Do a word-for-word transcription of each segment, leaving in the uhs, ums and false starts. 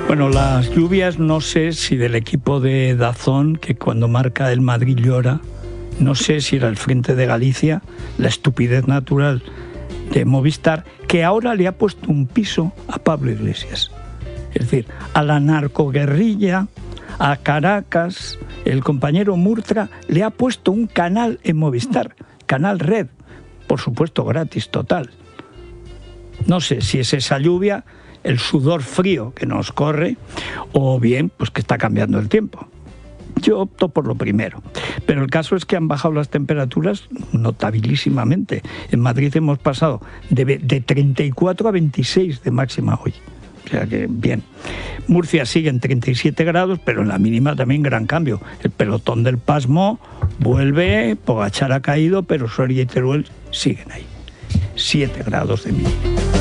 Bueno, las lluvias, no sé si del equipo de Dazón, que cuando marca el Madrid llora, no sé si era el Frente de Galicia, la estupidez natural de Movistar, que ahora le ha puesto un piso a Pablo Iglesias. Es decir, a la narcoguerrilla, a Caracas, el compañero Murtra le ha puesto un canal en Movistar, Canal Red, por supuesto gratis, total. No sé si es esa lluvia, el sudor frío que nos corre, o bien pues que está cambiando el tiempo. Yo opto por lo primero, pero el caso es que han bajado las temperaturas notabilísimamente. En Madrid hemos pasado de, de treinta y cuatro a veintiséis de máxima hoy. O sea que bien. Murcia sigue en treinta y siete grados, pero en la mínima también gran cambio. El pelotón del pasmo vuelve, Pogačar ha caído, pero Soria y Teruel siguen ahí. siete grados de mínima.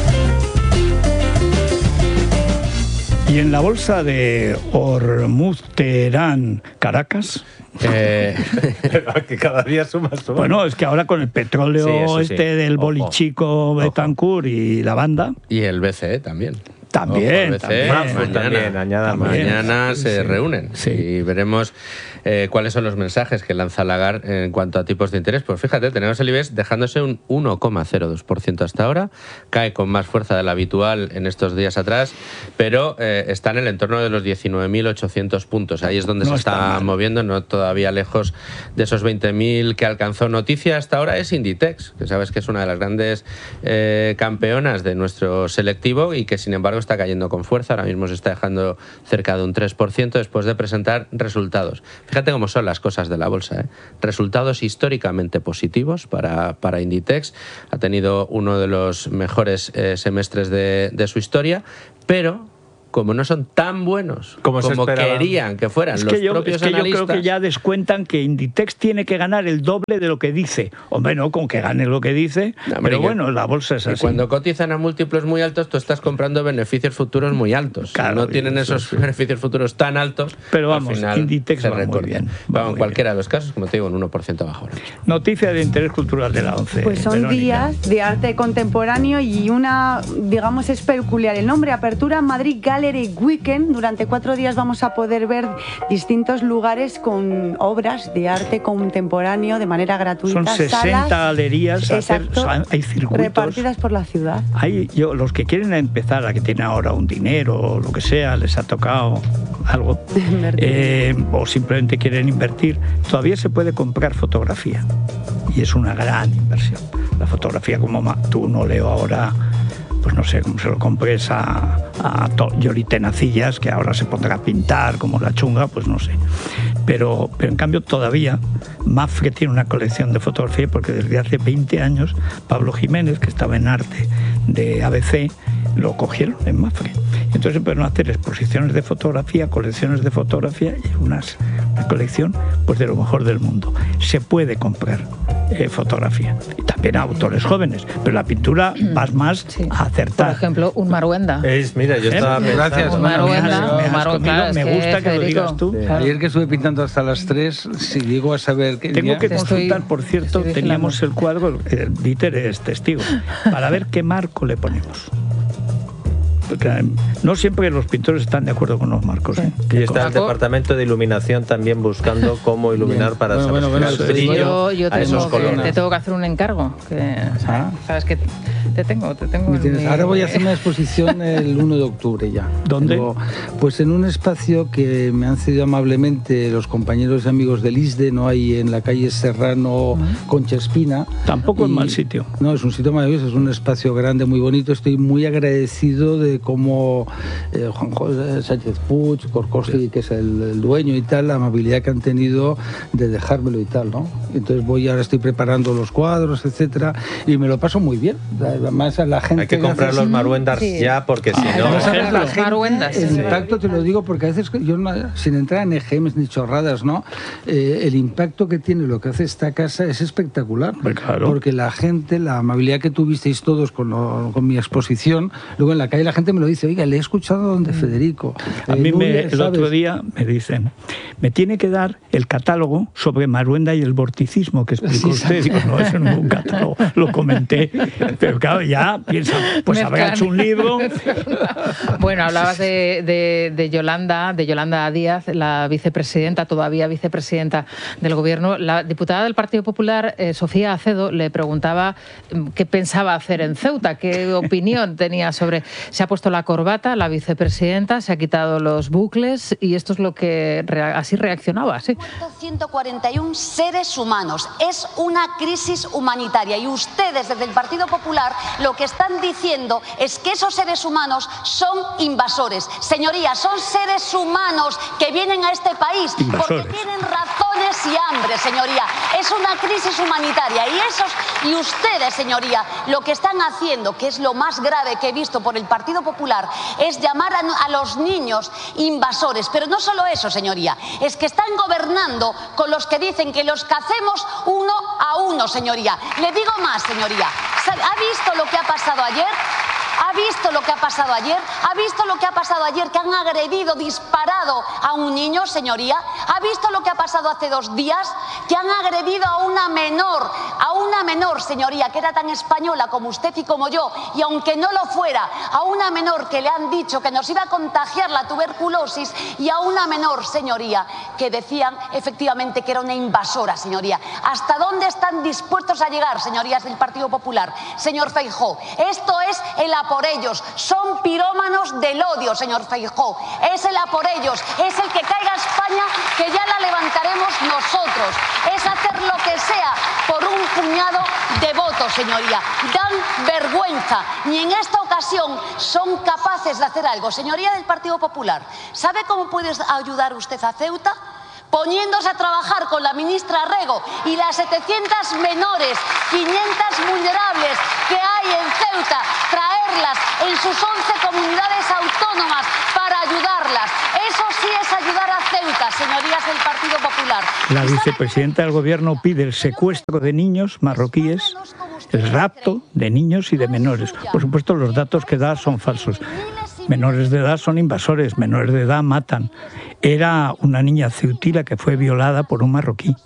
Y en la bolsa de Hormuz, Teherán, Caracas... Eh... que cada día suma, suma. Bueno, es que ahora con el petróleo sí, este sí. del bolichico Betancourt y la banda... Y el B C E también. También, Ojo, también. también. Mañana, mañana, mañana sí, se sí. reúnen Sí. y veremos eh, cuáles son los mensajes que lanza Lagarde en cuanto a tipos de interés. Pues fíjate, tenemos el I B E X dejándose un uno coma cero dos por ciento hasta ahora, cae con más fuerza de la habitual en estos días atrás, pero eh, está en el entorno de los diecinueve mil ochocientos puntos. Ahí es donde No se está está mal. moviendo, no todavía lejos de esos veinte mil que alcanzó. Noticia hasta ahora es Inditex, que sabes que es una de las grandes eh, campeonas de nuestro selectivo y que sin embargo está cayendo con fuerza. Ahora mismo se está dejando cerca de un tres por ciento después de presentar resultados. Fíjate cómo son las cosas de la bolsa, ¿eh? Resultados históricamente positivos para, para Inditex. Ha tenido uno de los mejores eh, semestres de, de su historia, pero... como no son tan buenos como, como querían que fueran es los que yo, propios es que analistas... yo creo que ya descuentan que Inditex tiene que ganar el doble de lo que dice. Hombre, no, con que gane lo que dice, no, hombre, pero bueno, la bolsa es así. Y cuando cotizan a múltiplos muy altos, tú estás comprando beneficios futuros muy altos. Claro, si no tienen esos sí. beneficios futuros tan altos, pero vamos, al final Inditex se va recortan. muy bien. Vamos, en cualquiera bien. de los casos, como te digo, un uno por ciento abajo. Noticia de interés cultural de la ONCE. Pues son Verónica. días de arte contemporáneo y una, digamos, es peculiar. El nombre, Apertura Madrid Gallery Weekend. Durante cuatro días vamos a poder ver distintos lugares con obras de arte contemporáneo de manera gratuita. Son sesenta salas, galerías, exacto, hacer, hay circuitos. Repartidas por la ciudad. Hay, yo, los que quieren empezar, a que tienen ahora un dinero o lo que sea, les ha tocado algo, eh, o simplemente quieren invertir, todavía se puede comprar fotografía. Y es una gran inversión. La fotografía, como tú no leo ahora... pues no sé cómo se lo compres a, a Yoli Tenacillas, que ahora se pondrá a pintar como la chunga, pues no sé. Pero, pero en cambio todavía Mafre tiene una colección de fotografía, porque desde hace veinte años Pablo Jiménez, que estaba en arte de A B C, lo cogieron en Mafre. Entonces empezaron a hacer exposiciones de fotografía, colecciones de fotografía y unas, una colección pues de lo mejor del mundo. Se puede comprar eh, fotografía. Y también a autores jóvenes, pero la pintura vas más sí. a acertar. Por ejemplo, un Maruenda. Es, mira, yo estaba ¿Eh? Gracias. Un Maruenda. Me, has, me, has Maru, claro, me es gusta que, que lo digas tú. Sí. Ayer que estuve pintando hasta las tres, si digo a saber qué Tengo día... que consultar, por cierto, teníamos el cuadro, el Dieter es testigo, para ver qué marco le ponemos. Porque no siempre los pintores están de acuerdo con los marcos. ¿eh? Y está el departamento de iluminación también buscando cómo iluminar Bien. para bueno, bueno, el bueno, brillo yo, yo a esos que, colores. te tengo que hacer un encargo. Que, o sea, ah. sabes que te tengo, te tengo. Mi... Ahora voy a hacer una exposición el uno de octubre ya. ¿Dónde? Tengo, pues en un espacio que me han cedido amablemente los compañeros y amigos del I S D, no hay en la calle Serrano uh-huh. Concha Espina. Tampoco y, es mal sitio. No, es un sitio maravilloso, es un espacio grande, muy bonito. Estoy muy agradecido de cómo eh, Juan José Sánchez Puig, Corcosi, que es el, el dueño y tal, la amabilidad que han tenido de dejármelo y tal, ¿no? Entonces voy, ahora estoy preparando los cuadros, etcétera, y me lo paso muy bien. Además, a la gente... Hay que comprar los Maruendas sí. ya, porque si ah, no... no sabes la gente, Maruendas, el sí. impacto, te lo digo, porque a veces, yo sin entrar en E G Ms ni chorradas, ¿no? Eh, el impacto que tiene lo que hace esta casa es espectacular. Pues claro. Porque la gente, la amabilidad que tuvisteis todos con, lo, con mi exposición, luego en la calle la gente me lo dice, oiga, le he escuchado donde Federico. A eh, mí me, Nuria, el ¿sabes? otro día me dicen, me tiene que dar el catálogo sobre Maruenda y el vorticismo que explicó sí, usted. Digo, no, eso no es un catálogo, lo comenté, pero claro, ya piensan, pues habrá hecho un libro. Bueno, hablabas de, de, de Yolanda, de Yolanda Díaz, la vicepresidenta, todavía vicepresidenta del Gobierno. La diputada del Partido Popular, eh, Sofía Acedo, le preguntaba qué pensaba hacer en Ceuta, qué opinión tenía sobre... Se ha puesto la corbata, la vicepresidenta, se ha quitado los bucles y esto es lo que rea- así reaccionaba, sí. ciento cuarenta y uno seres humanos. Es una crisis humanitaria y ustedes desde el Partido Popular lo que están diciendo es que esos seres humanos son invasores. Señorías, son seres humanos que vienen a este país Invasores. porque tienen razones y hambre, señoría. Es una crisis humanitaria y esos y ustedes, señoría, lo que están haciendo, que es lo más grave que he visto por el Partido Popular, es llamar a, a los niños invasores. Pero no solo eso, señoría, es que están gobernando con los que dicen que los cacemos uno a uno, señoría. Le digo más, señoría. ¿Ha visto lo que ha pasado ayer? ¿Ha visto lo que ha pasado ayer? ¿Ha visto lo que ha pasado ayer? Que han agredido, disparado a un niño, señoría. ¿Ha visto lo que ha pasado hace dos días? Que han agredido a una menor, a una menor, señoría, que era tan española como usted y como yo, y aunque no lo fuera, a una menor que le han dicho que nos iba a contagiar la tuberculosis, y a una menor, señoría, que decían efectivamente que era una invasora, señoría. ¿Hasta dónde están dispuestos a llegar, señorías del Partido Popular? Señor Feijóo, esto es el a por ellos. Son pirómanos del odio, señor Feijóo. Es el a por ellos. Es el que caiga España, que ya la levantaremos nosotros. Es hacer lo que sea por un puñado de votos, señoría. Dan vergüenza. Ni en esta ocasión son capaces de hacer algo. Señoría del Partido Popular, ¿sabe cómo puede ayudar usted a Ceuta? Poniéndose a trabajar con la ministra Rego y las setecientas menores, quinientas vulnerables que hay en Ceuta, traerlas en sus once comunidades autónomas para ayudarlas. Eso sí es ayudar a Ceuta, señorías del Partido Popular. La vicepresidenta del Gobierno pide el secuestro de niños marroquíes, el rapto de niños y de menores. Por supuesto, los datos que da son falsos. Menores de edad son invasores, menores de edad matan. Era una niña ceutila que fue violada por un marroquí.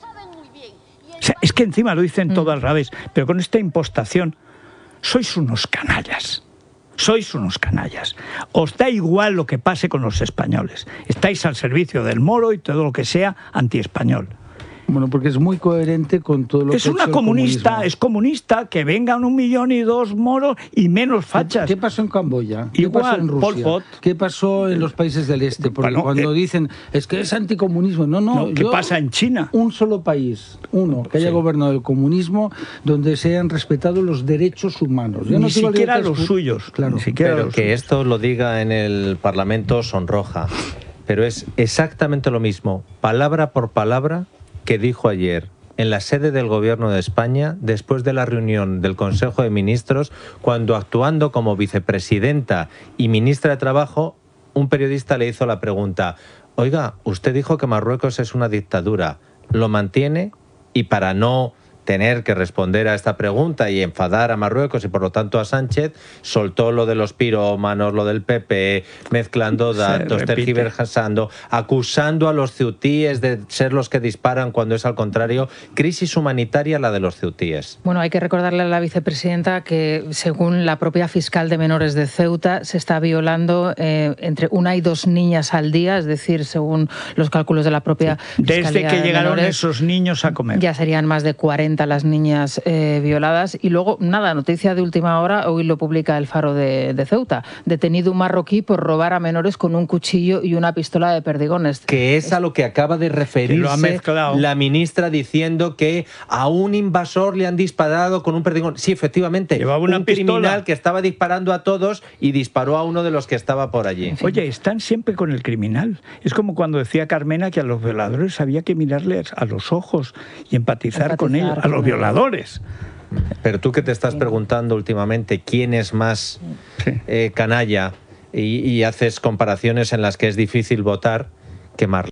O sea, es que encima lo dicen todo al revés, pero con esta impostación, sois unos canallas. Sois unos canallas. Os da igual lo que pase con los españoles. Estáis al servicio del moro y todo lo que sea antiespañol. Bueno, porque es muy coherente con todo lo es que ha una hecho el comunista, comunismo. es comunista, que vengan un millón y dos moros y menos fachas. ¿Qué pasó en Camboya? ¿Qué Igual, pasó en Rusia? Pol Pot. ¿Qué pasó en los países del este? Porque Bueno, cuando eh, dicen, es que es anticomunismo, no, no. No, ¿qué yo- pasa en China? Un solo país, uno, que haya Sí. gobernado el comunismo, donde se hayan respetado los derechos humanos. Yo Ni no digo siquiera libertades los pu- suyos, Claro. ni siquiera Pero los que suyos. esto lo diga en el Parlamento sonroja. Pero es exactamente lo mismo, palabra por palabra, que dijo ayer en la sede del Gobierno de España, después de la reunión del Consejo de Ministros, cuando, actuando como vicepresidenta y ministra de Trabajo, un periodista le hizo la pregunta: oiga, usted dijo que Marruecos es una dictadura, ¿lo mantiene? Y para no tener que responder a esta pregunta y enfadar a Marruecos y por lo tanto a Sánchez, soltó lo de los pirómanos, lo del P P, mezclando Se datos, repite. tergiversando, acusando a los ceutíes de ser los que disparan cuando es al contrario. Crisis humanitaria la de los ceutíes. Bueno, hay que recordarle a la vicepresidenta que, según la propia fiscal de menores de Ceuta, se está violando eh, entre una y dos niñas al día, es decir, según los cálculos de la propia Desde Fiscalía que de llegaron Menores, esos niños a comer. ya serían más de cuarenta las niñas eh, violadas. Y luego, nada, noticia de última hora, hoy lo publica el Faro de, de Ceuta. Detenido un marroquí por robar a menores con un cuchillo y una pistola de perdigones. Que es a lo que acaba de Que lo ha referirse mezclado. la ministra, diciendo que a un invasor le han disparado con un perdigón. Sí, efectivamente, Llevaba una un pistola. criminal que estaba disparando a todos y disparó a uno de los que estaba por allí. Oye, están siempre con el criminal. Es como cuando decía Carmena que a los violadores había que mirarles a los ojos y empatizar, Empatizar con ellos, a con los ellos. violadores. Pero tú que te estás preguntando últimamente quién es más Sí. eh, canalla y, y haces comparaciones en las que es difícil votar, que Marlaska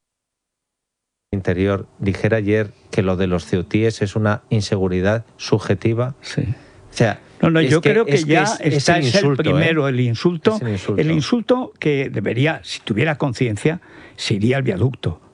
Interior dijera ayer que lo de los ceutíes es una inseguridad subjetiva. Sí. O sea, No, no, es yo creo que, es ya es- es está el es el insulto, primero, ¿eh? el insulto, Es el insulto. el insulto que debería, si tuviera conciencia, se iría al viaducto.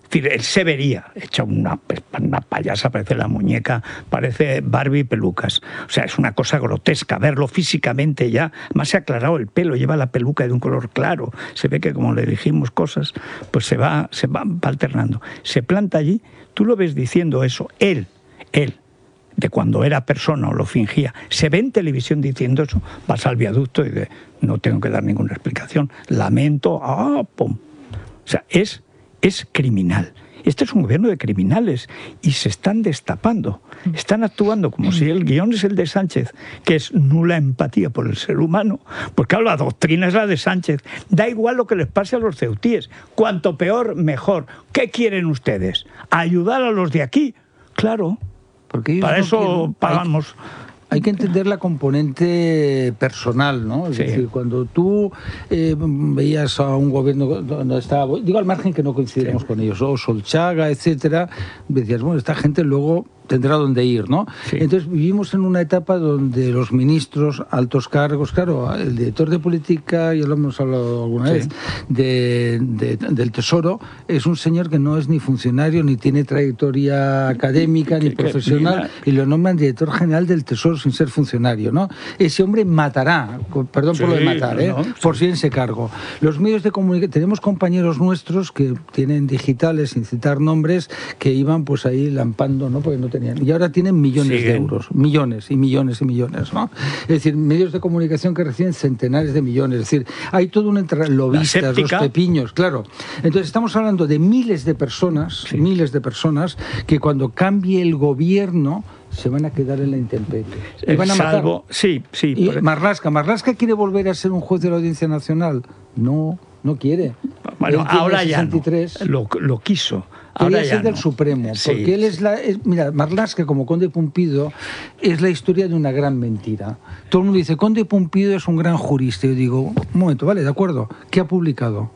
Es decir, él se vería hecha una, una payasa, parece la muñeca, parece Barbie pelucas. O sea, es una cosa grotesca verlo físicamente ya. Más se ha aclarado el pelo, lleva la peluca de un color claro. Se ve que como le dijimos cosas, pues se va, se va, va alternando. Se planta allí, tú lo ves diciendo eso, él, él, de cuando era persona o lo fingía, se ve en televisión diciendo eso, vas al viaducto y de, no tengo que dar ninguna explicación, lamento, ah, pum. O sea, es, es criminal. Este es un gobierno de criminales y se están destapando. Están actuando como si el guión es el de Sánchez, que es nula empatía por el ser humano. Porque claro, la doctrina es la de Sánchez. Da igual lo que les pase a los ceutíes. Cuanto peor, mejor. ¿Qué quieren ustedes? ¿Ayudar a los de aquí? Claro. Porque para no eso quieren, pagamos. Hay, hay que entender la componente personal, ¿no? Es sí. decir, cuando tú eh, veías a un gobierno donde estaba, digo al margen que no coincidimos sí. con ellos, o Solchaga, etcétera, decías, bueno, esta gente luego tendrá dónde ir, ¿no? Sí. Entonces vivimos en una etapa donde los ministros, altos cargos, claro, el director de política, ya lo hemos hablado alguna sí. vez, de, de, del Tesoro, es un señor que no es ni funcionario, ni tiene trayectoria académica, ni profesional, y lo nombran director general del Tesoro sin ser funcionario, ¿no? Ese hombre matará, perdón sí, por lo de matar, ¿eh? No, sí. por si en ese cargo. Los medios de comunicación, tenemos compañeros nuestros que tienen digitales, sin citar nombres, que iban pues ahí lampando, ¿no? Porque no tenían. Y ahora tienen millones Siguen. de euros, millones y millones y millones, ¿no? Es decir, medios de comunicación que reciben centenares de millones, es decir, hay todo un entre lobistas, los pepiños, claro. Entonces estamos hablando de miles de personas, sí. miles de personas que cuando cambie el gobierno se van a quedar en la intemperie. Y van a Salvo, matar. Sí, sí. Y por... Marlaska, ¿Marlaska quiere volver a ser un juez de la Audiencia Nacional? No, no quiere. Bueno, ahora ya no. Lo, lo quiso. Quería ser del no. Supremo, sí. porque él es la... Es, mira, Marlaska, como Conde Pumpido, es la historia de una gran mentira. Todo el mundo dice, Conde Pumpido es un gran jurista. Y yo digo, un momento, vale, de acuerdo. ¿Qué ha publicado?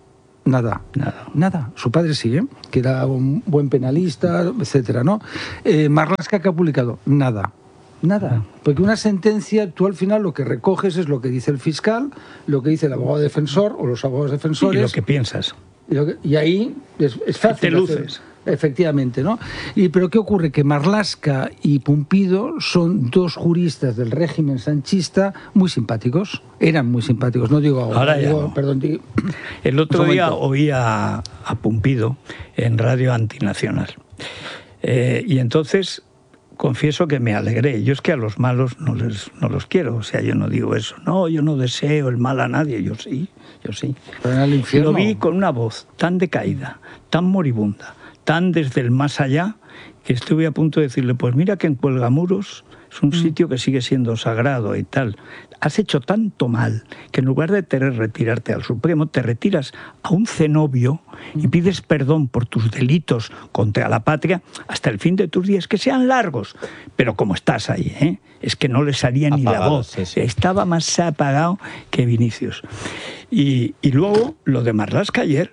Nada. Nada. Nada. Su padre sí, ¿eh? Que era un buen penalista, etcétera, ¿no? Eh, Marlaska, ¿qué ha publicado? Nada. Nada. Porque una sentencia, tú al final lo que recoges es lo que dice el fiscal, lo que dice el abogado defensor o los abogados defensores. Y lo que piensas. Y, lo que, y ahí es, es fácil. Te luces. Hacer, efectivamente, ¿no? Y, pero ¿qué ocurre? Que Marlaska y Pumpido son dos juristas del régimen sanchista muy simpáticos. Eran muy simpáticos, no digo ahora. Ahora digo, ya no. Perdón, digo, El otro día oí a, a Pumpido en Radio Antinacional. Eh, y entonces... confieso que me alegré. Yo es que a los malos no les no los quiero. O sea, yo no digo eso. No, yo no deseo el mal a nadie. Yo sí, yo sí. Pero en el infierno... Lo vi con una voz tan decaída, tan moribunda, tan desde el más allá, que estuve a punto de decirle, pues mira que en Cuelgamuros es un mm. sitio que sigue siendo sagrado y tal. Has hecho tanto mal que en lugar de querer retirarte al Supremo, te retiras a un cenobio y pides perdón por tus delitos contra la patria hasta el fin de tus días, que sean largos. Pero como estás ahí, ¿eh? Es que no le salía ni apagado, la voz. Sí, sí. Estaba más apagado que Vinicius. Y, y luego, lo de Marlaska ayer,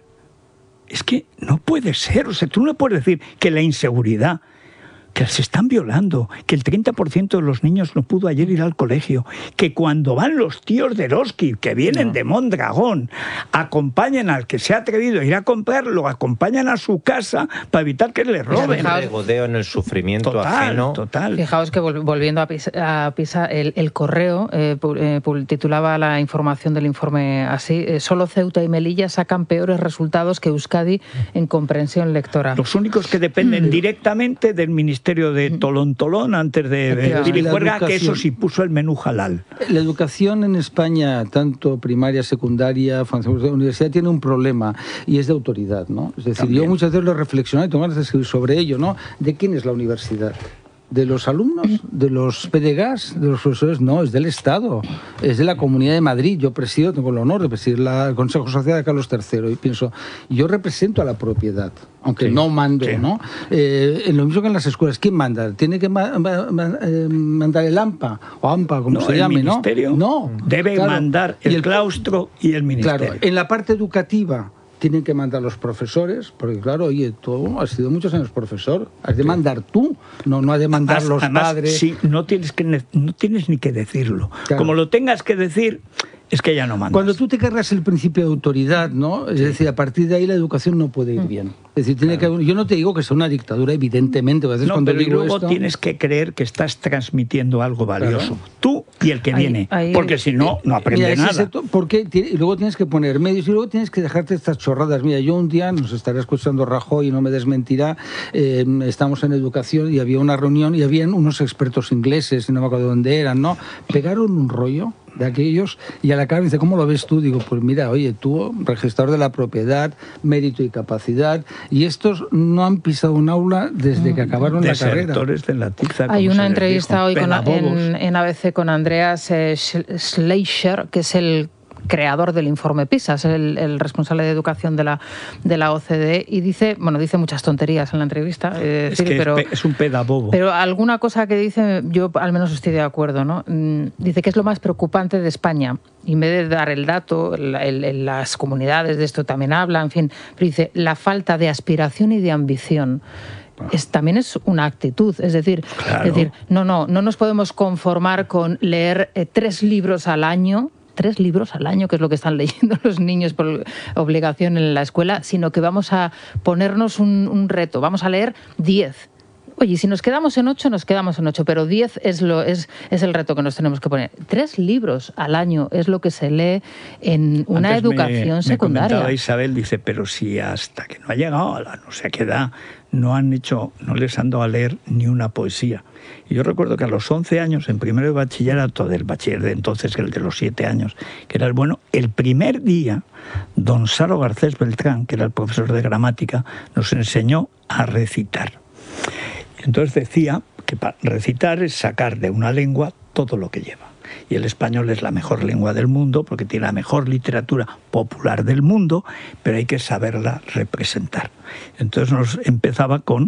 es que no puede ser. O sea, tú no puedes decir que la inseguridad... que se están violando, que el treinta por ciento de los niños no pudo ayer ir al colegio, que cuando van los tíos de Eroski, que vienen no. de Mondragón, acompañan al que se ha atrevido a ir a comprarlo, acompañan a su casa para evitar que le roben. El regodeo en el sufrimiento total, ajeno. Total. Fijaos que volviendo a Pisa, a Pisa el, el Correo eh, eh, titulaba la información del informe así, eh, solo Ceuta y Melilla sacan peores resultados que Euskadi en comprensión lectora. Los únicos que dependen directamente del Ministerio de Tolón Tolón antes de Pilijuerga, que eso sí puso el menú halal. La educación en España, tanto primaria, secundaria, universidad, tiene un problema y es de autoridad, ¿no? Es decir, También. yo muchas veces lo he reflexionado y tengo ganas de escribir sobre ello, ¿no? ¿De quién es la universidad? ¿De los alumnos? ¿De los P D G A S? ¿De los profesores? No, es del Estado. Es de la Comunidad de Madrid. Yo presido, tengo el honor de presidir la, el Consejo Social de Carlos tercero y pienso, yo represento a la propiedad, aunque sí, no mando, sí. ¿no? Eh, en lo mismo que en las escuelas, ¿quién manda? ¿Tiene que ma ma ma eh, mandar el AMPA? O AMPA, como no, se llame, ¿no? No, debe claro. mandar el, y el claustro y el ministerio. Claro, en la parte educativa tienen que mandar los profesores, porque claro, oye, tú has sido muchos años profesor, has de mandar tú, no, no has de mandar además, los además, padres. Sí, no tienes, que, no tienes ni que decirlo. Claro. Como lo tengas que decir, es que ya no mandas. Cuando tú te cargas el principio de autoridad, ¿no? Es sí. decir, a partir de ahí la educación no puede ir bien. Es decir, tiene claro. que, yo no te digo que sea una dictadura, evidentemente. A veces no, cuando pero digo luego esto... tienes que creer que estás transmitiendo algo valioso. Claro. Tú y el que ahí, viene. Ahí, porque si no, no aprende mira, nada. Sector, porque tiene, y luego tienes que poner medios y luego tienes que dejarte estas chorradas. Mira, yo un día, nos estará escuchando Rajoy y no me desmentirá, eh, estamos en educación y había una reunión y habían unos expertos ingleses, no me acuerdo dónde eran, ¿no? Pegaron un rollo de aquellos y a la cara me dice, ¿cómo lo ves tú? Digo, pues mira, oye, tú, registrador de la propiedad, mérito y capacidad, y estos no han pisado un aula desde que acabaron la carrera. De la tiza, hay una entrevista hoy con, en, en A B C con Andreas eh, Schleicher, que es el creador del informe PISA, es el, el responsable de educación de la, de la O C D E, y dice, bueno, dice muchas tonterías en la entrevista. Eh, es decir, que pero, es, es un pedabobo. Pero alguna cosa que dice, yo al menos estoy de acuerdo, ¿no? Dice que es lo más preocupante de España. Y en vez de dar el dato, el, el, el, las comunidades de esto también hablan, en fin, pero dice, la falta de aspiración y de ambición. Es, también es una actitud, es decir, claro. es decir, no, no, no nos podemos conformar con leer eh, tres libros al año, tres libros al año, que es lo que están leyendo los niños por obligación en la escuela, sino que vamos a ponernos un, un reto, vamos a leer diez. Oye, si nos quedamos en ocho, nos quedamos en ocho, pero diez es, lo, es, es el reto que nos tenemos que poner. Tres libros al año es lo que se lee en una Antes educación me, secundaria. Me comentaba Isabel, dice, pero si hasta que no ha llegado a la no sé qué edad, no han hecho, no les han dado a leer ni una poesía. Y yo recuerdo que a los once años, en primero de bachillerato, del bachiller de entonces, el de los siete años, que era el bueno, el primer día, don Saro Garcés Beltrán, que era el profesor de gramática, nos enseñó a recitar. Entonces decía que para recitar es sacar de una lengua todo lo que lleva. Y el español es la mejor lengua del mundo porque tiene la mejor literatura popular del mundo, pero hay que saberla representar. Entonces nos empezaba con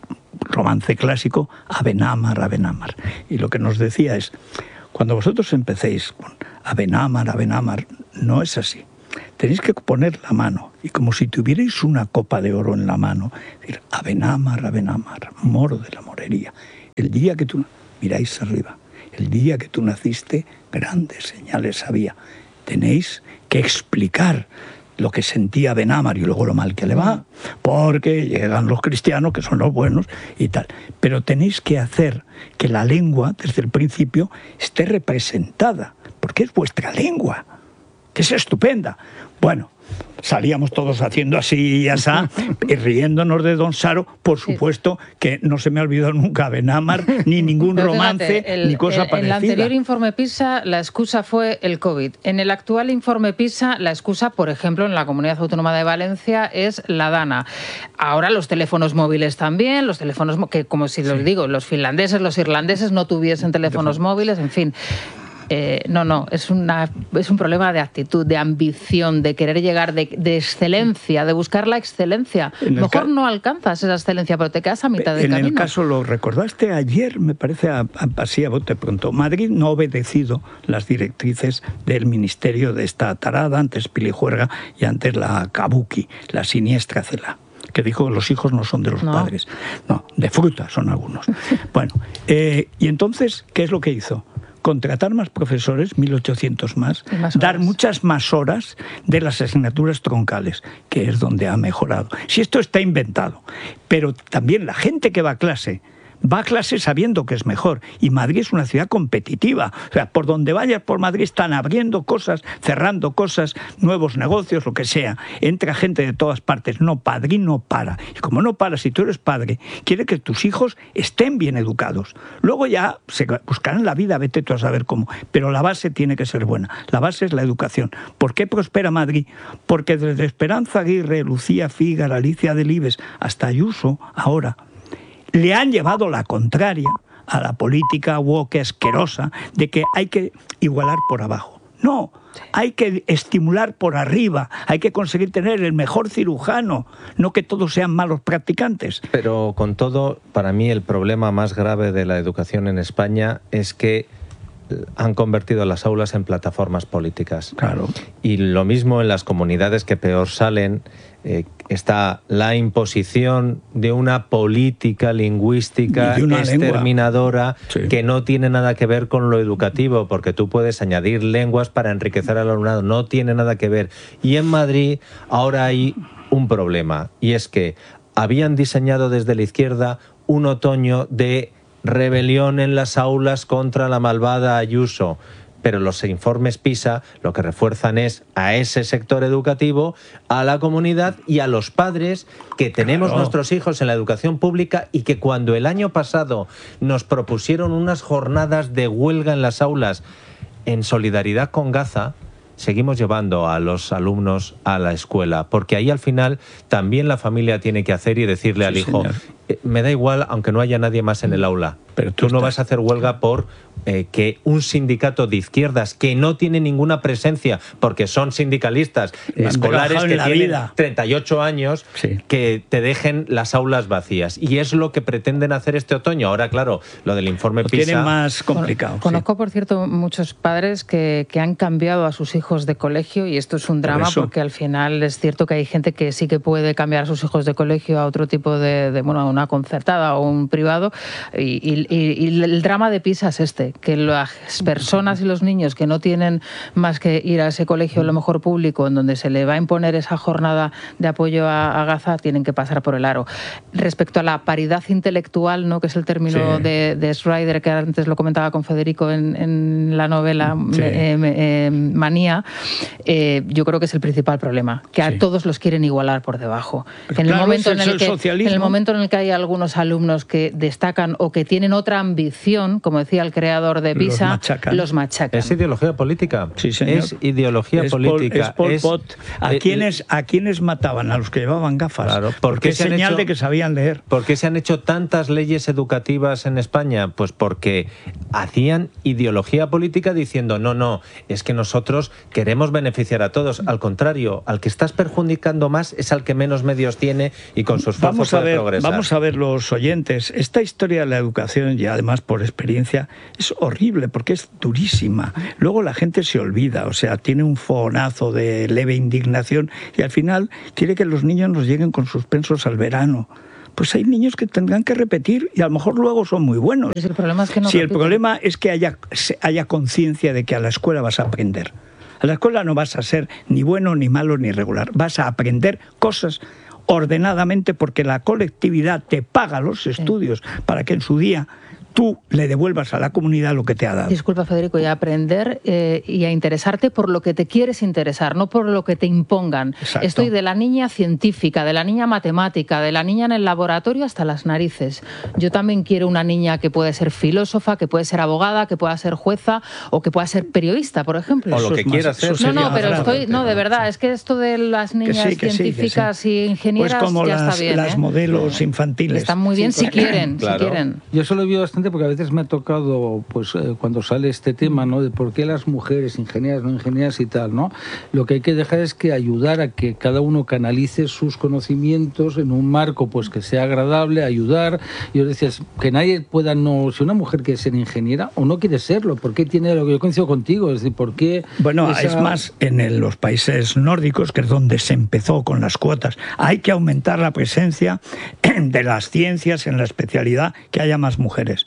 romance clásico, Abenamar, Abenamar. Y lo que nos decía es, cuando vosotros empecéis con Abenamar, Abenamar, no es así. Tenéis que poner la mano, y como si tuvierais una copa de oro en la mano, decir, Abenamar, Abenamar, moro de la morería. El día que tú miráis arriba, el día que tú naciste, grandes señales había. Tenéis que explicar lo que sentía Abenamar y luego lo mal que le va, porque llegan los cristianos, que son los buenos y tal. Pero tenéis que hacer que la lengua, desde el principio, esté representada, porque es vuestra lengua, que es estupenda. Bueno, salíamos todos haciendo así y así, y riéndonos de don Saro. Por supuesto que no se me ha olvidado nunca Abenamar, ni ningún Pero romance, fíjate, el, ni cosa el, parecida. En el anterior informe PISA la excusa fue el COVID. En el actual informe PISA la excusa, por ejemplo, en la Comunidad Autónoma de Valencia es la DANA. Ahora los teléfonos móviles también, los teléfonos, que como si los sí. digo, los finlandeses, los irlandeses no tuviesen teléfonos móviles, en fin... Eh, no, no, es, una, es un problema de actitud, de ambición, de querer llegar, de, de excelencia, de buscar la excelencia. Mejor no alcanzas esa excelencia, pero te quedas a mitad de en camino. En el caso, lo recordaste ayer, me parece, a, a, así a bote pronto. Madrid no ha obedecido las directrices del ministerio de esta tarada, antes Pilijuerga y antes la Kabuki, la siniestra Cela, que dijo que los hijos no son de los no. padres. No, de fruta son algunos. Bueno, eh, y entonces, ¿qué es lo que hizo? Contratar más profesores, mil ochocientos más, más dar muchas más horas de las asignaturas troncales, que es donde ha mejorado. Si esto está inventado, pero también la gente que va a clase, va a clase sabiendo que es mejor. Y Madrid es una ciudad competitiva. O sea, por donde vayas por Madrid están abriendo cosas, cerrando cosas, nuevos negocios, lo que sea. Entra gente de todas partes. No, Madrid no para. Y como no para, si tú eres padre, quiere que tus hijos estén bien educados. Luego ya se buscarán la vida, vete tú a saber cómo. Pero la base tiene que ser buena. La base es la educación. ¿Por qué prospera Madrid? Porque desde Esperanza Aguirre, Lucía Fígara, Alicia Delibes, hasta Ayuso, ahora, le han llevado la contraria a la política woke asquerosa de que hay que igualar por abajo. No, hay que estimular por arriba, hay que conseguir tener el mejor cirujano, no que todos sean malos practicantes. Pero con todo, para mí el problema más grave de la educación en España es que han convertido las aulas en plataformas políticas. Claro. Y lo mismo en las comunidades que peor salen, eh, está la imposición de una política lingüística una exterminadora sí. que no tiene nada que ver con lo educativo, porque tú puedes añadir lenguas para enriquecer al alumnado, no tiene nada que ver. Y en Madrid ahora hay un problema, y es que habían diseñado desde la izquierda un otoño de rebelión en las aulas contra la malvada Ayuso, pero los informes PISA lo que refuerzan es a ese sector educativo, a la comunidad y a los padres que tenemos claro. nuestros hijos en la educación pública, y que cuando el año pasado nos propusieron unas jornadas de huelga en las aulas en solidaridad con Gaza, seguimos llevando a los alumnos a la escuela, porque ahí al final también la familia tiene que hacer y decirle sí, al hijo, eh, me da igual aunque no haya nadie más en el aula, pero tú, tú no vas a hacer huelga por eh, que un sindicato de izquierdas que no tiene ninguna presencia, porque son sindicalistas escolares que tienen vida. treinta y ocho años, sí. que te dejen las aulas vacías. Y es lo que pretenden hacer este otoño. Ahora, claro, lo del informe lo PISA... tiene más complicado. Conozco, sí. por cierto, muchos padres que, que han cambiado a sus hijos de colegio, y esto es un drama por porque al final es cierto que hay gente que sí que puede cambiar a sus hijos de colegio a otro tipo de, de bueno, a una concertada o un privado, y, y, y el drama de PISA es este, que las personas y los niños que no tienen más que ir a ese colegio, a lo mejor público, en donde se le va a imponer esa jornada de apoyo a, a Gaza, tienen que pasar por el aro. Respecto a la paridad intelectual, ¿no?, que es el término sí. de, de Schreider, que antes lo comentaba con Federico en, en la novela sí. eh, eh, Manía, eh, yo creo que es el principal problema, que a sí. todos los quieren igualar por debajo. Que en, claro, el momento en, el el que, en el momento en el que hay algunos alumnos que destacan o que tienen otra ambición, como decía el creador de PISA, los machacan. Los machacan. Es ideología política. Sí, señor. Es ideología es política. Pol, es Pol Pot. ¿A, eh, quiénes, ¿A quiénes mataban? A los que llevaban gafas. Claro. ¿Por porque qué es señal hecho, de que sabían leer. ¿Por qué se han hecho tantas leyes educativas en España? Pues porque hacían ideología política diciendo, no, no, es que nosotros queremos beneficiar a todos. Al contrario, al que estás perjudicando más es al que menos medios tiene y con su esfuerzo vamos a puede ver, progresar. Vamos a ver, los oyentes, esta historia de la educación, y además por experiencia, es horrible porque es durísima. Luego la gente se olvida, o sea, tiene un fogonazo de leve indignación y al final quiere que los niños nos lleguen con suspensos al verano. Pues hay niños que tendrán que repetir y a lo mejor luego son muy buenos. Pero si el problema es que no si repiten. el problema es que haya, haya conciencia de que a la escuela vas a aprender. A la escuela no vas a ser ni bueno, ni malo, ni regular. Vas a aprender cosas ordenadamente porque la colectividad te paga los estudios sí. para que en su día tú le devuelvas a la comunidad lo que te ha dado. Disculpa, Federico, y a aprender eh, y a interesarte por lo que te quieres interesar, no por lo que te impongan. Exacto. Estoy de la niña científica, de la niña matemática, de la niña en el laboratorio hasta las narices. Yo también quiero una niña que puede ser filósofa, que puede ser abogada, que pueda ser jueza o que pueda ser periodista, por ejemplo. O lo que quiera ser. No, no, pero estoy, no, de verdad, es que esto de las niñas que sí, que científicas sí, que sí. y ingenieras pues como ya las, está bien. las ¿eh? modelos infantiles. Están muy bien sí, si quieren, claro. si quieren. Yo eso lo veo bastante porque a veces me ha tocado, pues eh, cuando sale este tema, ¿no?, de por qué las mujeres, ingenieras, no ingenieras y tal, ¿no? Lo que hay que dejar es que ayudar a que cada uno canalice sus conocimientos en un marco, pues que sea agradable, ayudar. Yo decía, que nadie pueda, no, si una mujer quiere ser ingeniera o no quiere serlo, ¿por qué tiene lo que yo coincido contigo? Es decir, ¿por qué? Bueno, esa... es más, en el, los países nórdicos, que es donde se empezó con las cuotas, hay que aumentar la presencia de las ciencias en la especialidad, que haya más mujeres.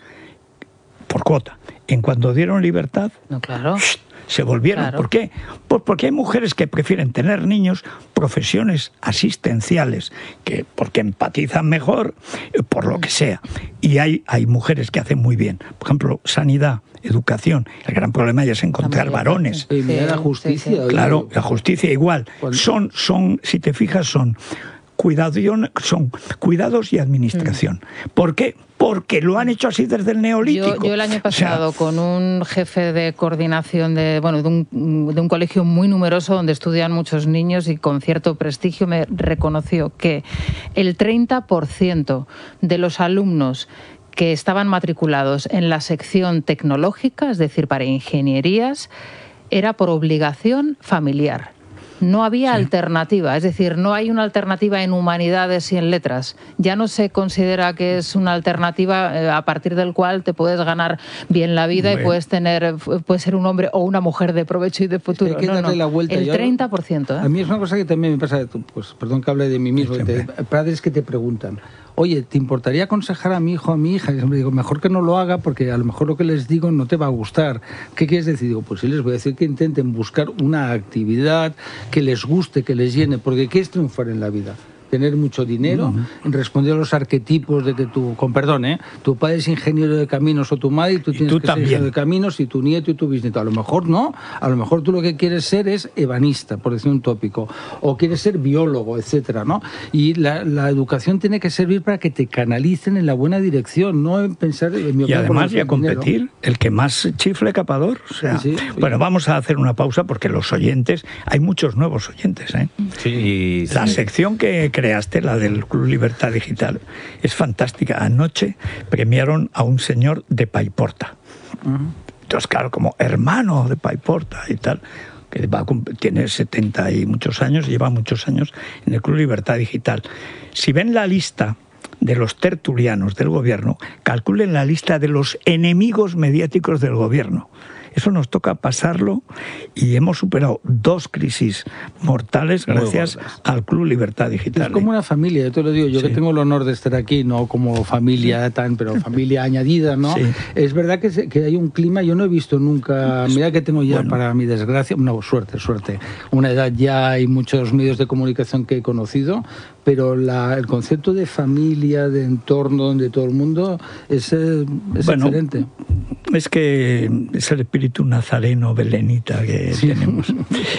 Por cuota. En cuanto dieron libertad, no, claro. se volvieron. Claro. ¿Por qué? Pues porque hay mujeres que prefieren tener niños, profesiones asistenciales, que porque empatizan mejor, por lo que sea. Y hay, hay mujeres que hacen muy bien. Por ejemplo, sanidad, educación. El gran problema ya es encontrar varones. Y mira la justicia. Sí, sí. Claro, la justicia igual. Son, son, si te fijas, son cuidados, son cuidados y administración. Mm. ¿Por qué? Porque lo han hecho así desde el neolítico. Yo, yo el año pasado, o sea, con un jefe de coordinación de, bueno, de, un, de un colegio muy numeroso donde estudian muchos niños y con cierto prestigio, me reconoció que el treinta por ciento de los alumnos que estaban matriculados en la sección tecnológica, es decir, para ingenierías, era por obligación familiar. no había Sí. alternativa. Es decir, no hay una alternativa en humanidades y en letras. Ya no se considera que es una alternativa eh, a partir del cual te puedes ganar bien la vida Bueno. y puedes tener, puedes ser un hombre o una mujer de provecho y de futuro. hay que No, darle no. la vuelta. El Yo- treinta por ciento. ¿eh? A mí es una cosa que también me pasa, pues perdón que hable de mí mismo, Siempre. de padres que te preguntan, oye, ¿te importaría aconsejar a mi hijo, a mi hija? Y siempre digo, mejor que no lo haga porque a lo mejor lo que les digo no te va a gustar. ¿Qué quieres decir? Digo, pues sí les voy a decir que intenten buscar una actividad que les guste, que les llene, porque ¿qué es triunfar en la vida? Tener mucho dinero, uh-huh. responder a los arquetipos de que tu, con perdón, ¿eh? tu padre es ingeniero de caminos o tu madre y tú tienes tú que también. ser ingeniero de caminos y tu nieto y tu bisnieto. A lo mejor no, a lo mejor tú lo que quieres ser es ebanista, por decir un tópico, o quieres ser biólogo, etcétera, ¿no? Y la, la educación tiene que servir para que te canalicen en la buena dirección, no en pensar en mi Y opinión, además, por y a el dinero. competir, el que más chifle capador. O sea, Sí, sí. bueno, vamos a hacer una pausa porque los oyentes, hay muchos nuevos oyentes, ¿eh? Sí, y La sí. sección que creaste, la del Club Libertad Digital, es fantástica. Anoche premiaron a un señor de Paiporta. Uh-huh. Entonces, claro, como hermano de Paiporta y tal, que va a cum- tiene setenta y muchos años, lleva muchos años en el Club Libertad Digital. Si ven la lista de los tertulianos del gobierno, calculen la lista de los enemigos mediáticos del gobierno. Eso nos toca pasarlo y hemos superado dos crisis mortales Muy gracias gordas. al Club Libertad Digital. Es como una familia, yo te lo digo, yo Sí. que tengo el honor de estar aquí, no como familia tan, pero familia añadida, ¿no? Sí. Es verdad que, se- que hay un clima, yo no he visto nunca, mira que tengo ya, Bueno. para mi desgracia, no, suerte, suerte, una edad ya, hay muchos medios de comunicación que he conocido, pero la, el concepto de familia, de entorno, donde todo el mundo es, eh, es Bueno, excelente. Es que es el espíritu nazareno belenita que Sí. tenemos.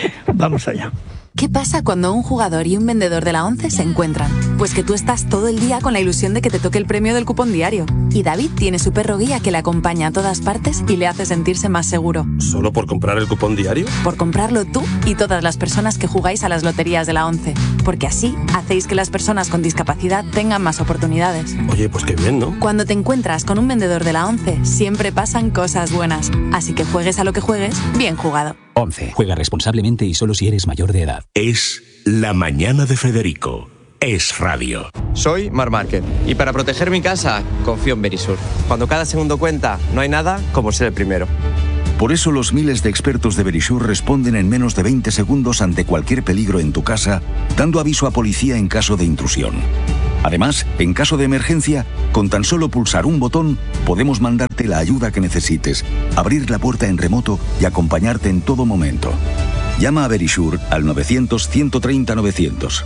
Vamos allá. ¿Qué pasa cuando un jugador y un vendedor de la ONCE se encuentran? Pues que tú estás todo el día con la ilusión de que te toque el premio del cupón diario. Y David tiene su perro guía que le acompaña a todas partes y le hace sentirse más seguro. ¿Solo por comprar el cupón diario? Por comprarlo tú y todas las personas que jugáis a las loterías de la ONCE. Porque así hacéis que las personas con discapacidad tengan más oportunidades. Oye, pues qué bien, ¿no? Cuando te encuentras con un vendedor de la ONCE, siempre pasan cosas buenas. Así que juegues a lo que juegues, bien jugado. once. Juega responsablemente y solo si eres mayor de edad. Es La Mañana de Federico. Es radio. Soy Mar Márquez y para proteger mi casa confío en Verisur. Cuando cada segundo cuenta, no hay nada como ser el primero. Por eso los miles de expertos de Verisur responden en menos de veinte segundos ante cualquier peligro en tu casa, dando aviso a policía en caso de intrusión. Además, en caso de emergencia, con tan solo pulsar un botón, podemos mandarte la ayuda que necesites, abrir la puerta en remoto y acompañarte en todo momento. Llama a Verisur al novecientos, ciento treinta, novecientos.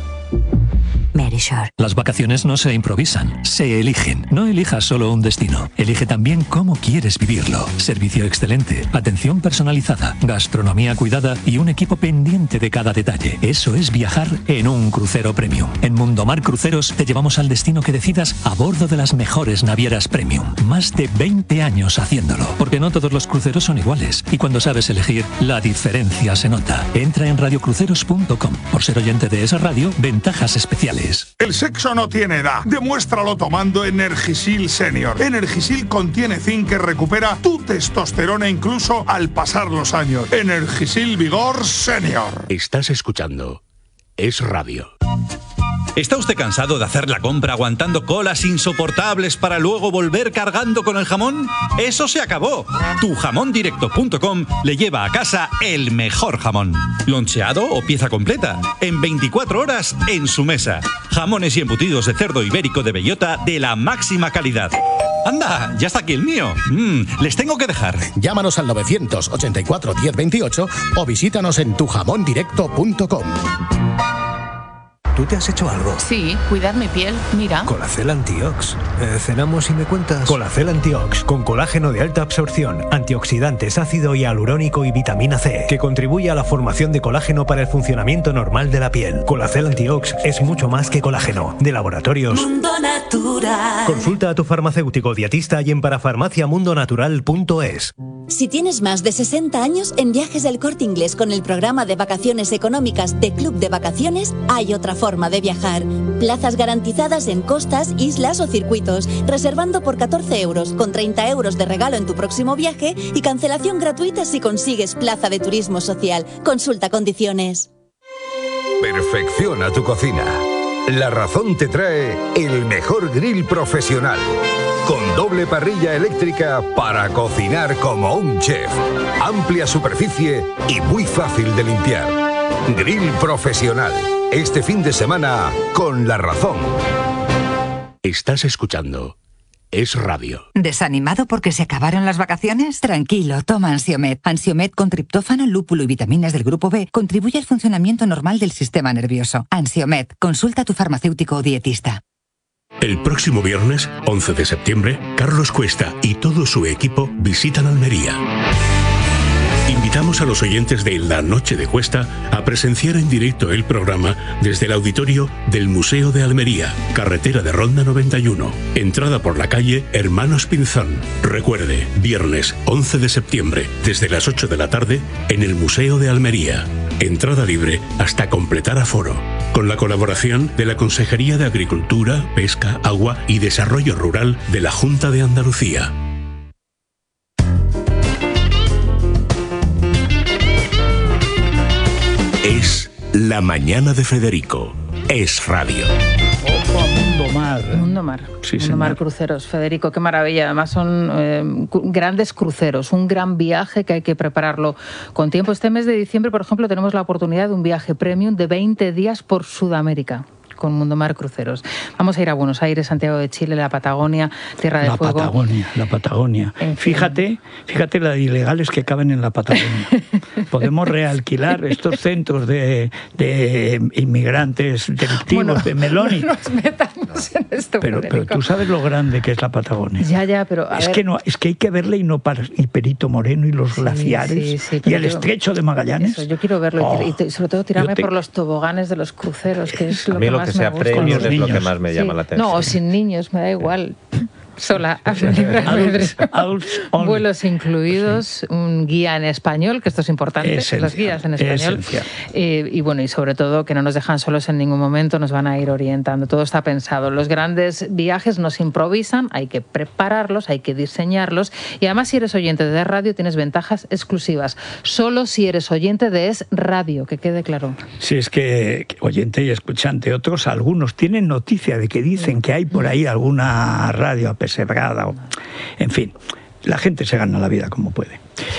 Verisur. Las vacaciones no se improvisan, se eligen. No elijas solo un destino, elige también cómo quieres vivirlo. Servicio excelente, atención personalizada, gastronomía cuidada y un equipo pendiente de cada detalle. Eso es viajar en un crucero premium. En Mundomar Cruceros te llevamos al destino que decidas a bordo de las mejores navieras premium. Más de veinte años haciéndolo, porque no todos los cruceros son iguales. Y cuando sabes elegir, la diferencia se nota. Entra en radio cruceros punto com. Por ser oyente de esa radio, ventajas especiales. El sexo no tiene edad. Demuéstralo tomando Energisil Senior. Energisil contiene zinc que recupera tu testosterona incluso al pasar los años. Energisil Vigor Senior. Estás escuchando Es radio. ¿Está usted cansado de hacer la compra aguantando colas insoportables para luego volver cargando con el jamón? ¡Eso se acabó! tu jamón directo punto com le lleva a casa el mejor jamón. Loncheado o pieza completa. En veinticuatro horas en su mesa. Jamones y embutidos de cerdo ibérico de bellota de la máxima calidad. ¡Anda! ¡Ya está aquí el mío! Mm, les tengo que dejar. Llámanos al novecientos ochenta y cuatro diez veintiocho o visítanos en tu jamón directo punto com. ¿Tú te has hecho algo? Sí, cuidar mi piel, mira. Colacel Antiox. Eh, ¿Cenamos y me cuentas? Colacel Antiox, con colágeno de alta absorción, antioxidantes, ácido hialurónico y vitamina C, que contribuye a la formación de colágeno para el funcionamiento normal de la piel. Colacel Antiox es mucho más que colágeno. De laboratorios Mundo Natural. Consulta a tu farmacéutico dietista y en parafarmacia mundo natural punto es. Si tienes más de sesenta años, en Viajes del Corte Inglés con el programa de vacaciones económicas de Club de Vacaciones hay otra forma de viajar. Plazas garantizadas en costas, islas o circuitos, reservando por catorce euros, con treinta euros de regalo en tu próximo viaje y cancelación gratuita si consigues plaza de turismo social. Consulta condiciones. Perfecciona tu cocina. La Razón te trae el mejor grill profesional, con doble parrilla eléctrica para cocinar como un chef. Amplia superficie y muy fácil de limpiar. Grill profesional. Este fin de semana con La Razón. Estás escuchando Es Radio. ¿Desanimado porque se acabaron las vacaciones? Tranquilo, toma Ansiomed. Ansiomed con triptófano, lúpulo y vitaminas del grupo B contribuye al funcionamiento normal del sistema nervioso. Ansiomed, consulta a tu farmacéutico o dietista. El próximo viernes, once de septiembre, Carlos Cuesta y todo su equipo visitan Almería. Invitamos a los oyentes de La Noche de Cuesta a presenciar en directo el programa desde el auditorio del Museo de Almería, carretera de Ronda noventa y uno, entrada por la calle Hermanos Pinzón. Recuerde, viernes once de septiembre, desde las ocho de la tarde, en el Museo de Almería. Entrada libre hasta completar aforo. Con la colaboración de la Consejería de Agricultura, Pesca, Agua y Desarrollo Rural de la Junta de Andalucía. Es La Mañana de Federico. Es Radio. Ojo a Mundo Mar. Mundo Mar. Sí, Mundo Mar señor. Cruceros. Federico, qué maravilla. Además son eh, cu- grandes cruceros, un gran viaje que hay que prepararlo con tiempo. Este mes de diciembre, por ejemplo, tenemos la oportunidad de un viaje premium de veinte días por Sudamérica con Mundo Mar Cruceros. Vamos a ir a Buenos Aires, Santiago de Chile, la Patagonia, Tierra de La Fuego. Patagonia, la Patagonia. En fin. Fíjate, fíjate la de ilegales que caben en la Patagonia. Podemos realquilar estos centros de, de inmigrantes delictivos Bueno, de Meloni. no nos metamos en esto, Pero, pero Federico. tú sabes lo grande que es la Patagonia. Ya, ya, pero a Es ver. que no, es que hay que verle y no para y Perito Moreno y los glaciares sí, sí, y pero el yo- estrecho de Magallanes. Eso, yo quiero verlo y Oh, tir- y, t- sobre todo tirarme yo te- por los toboganes de los cruceros, que es lo A mí que lo más que sea me gusta. premium Con los es lo que niños. más me Sí. llama la atención. No, o sin niños, me da igual. Sola, a mi libre albedrío. Adults- adults only. Vuelos incluidos, un guía en español, que esto es importante, Esencial, los guías en español. esencial. Eh, y bueno, y sobre todo que no nos dejan solos en ningún momento, nos van a ir orientando. Todo está pensado. Los grandes viajes no se improvisan, hay que prepararlos, hay que diseñarlos. Y además, si eres oyente de radio, tienes ventajas exclusivas. Solo si eres oyente de Es Radio, que quede claro. Si es que, que oyente y escuchante, otros, algunos tienen noticia de que dicen que hay por ahí alguna radio apesebrada. O, en fin, la gente se gana la vida como puede.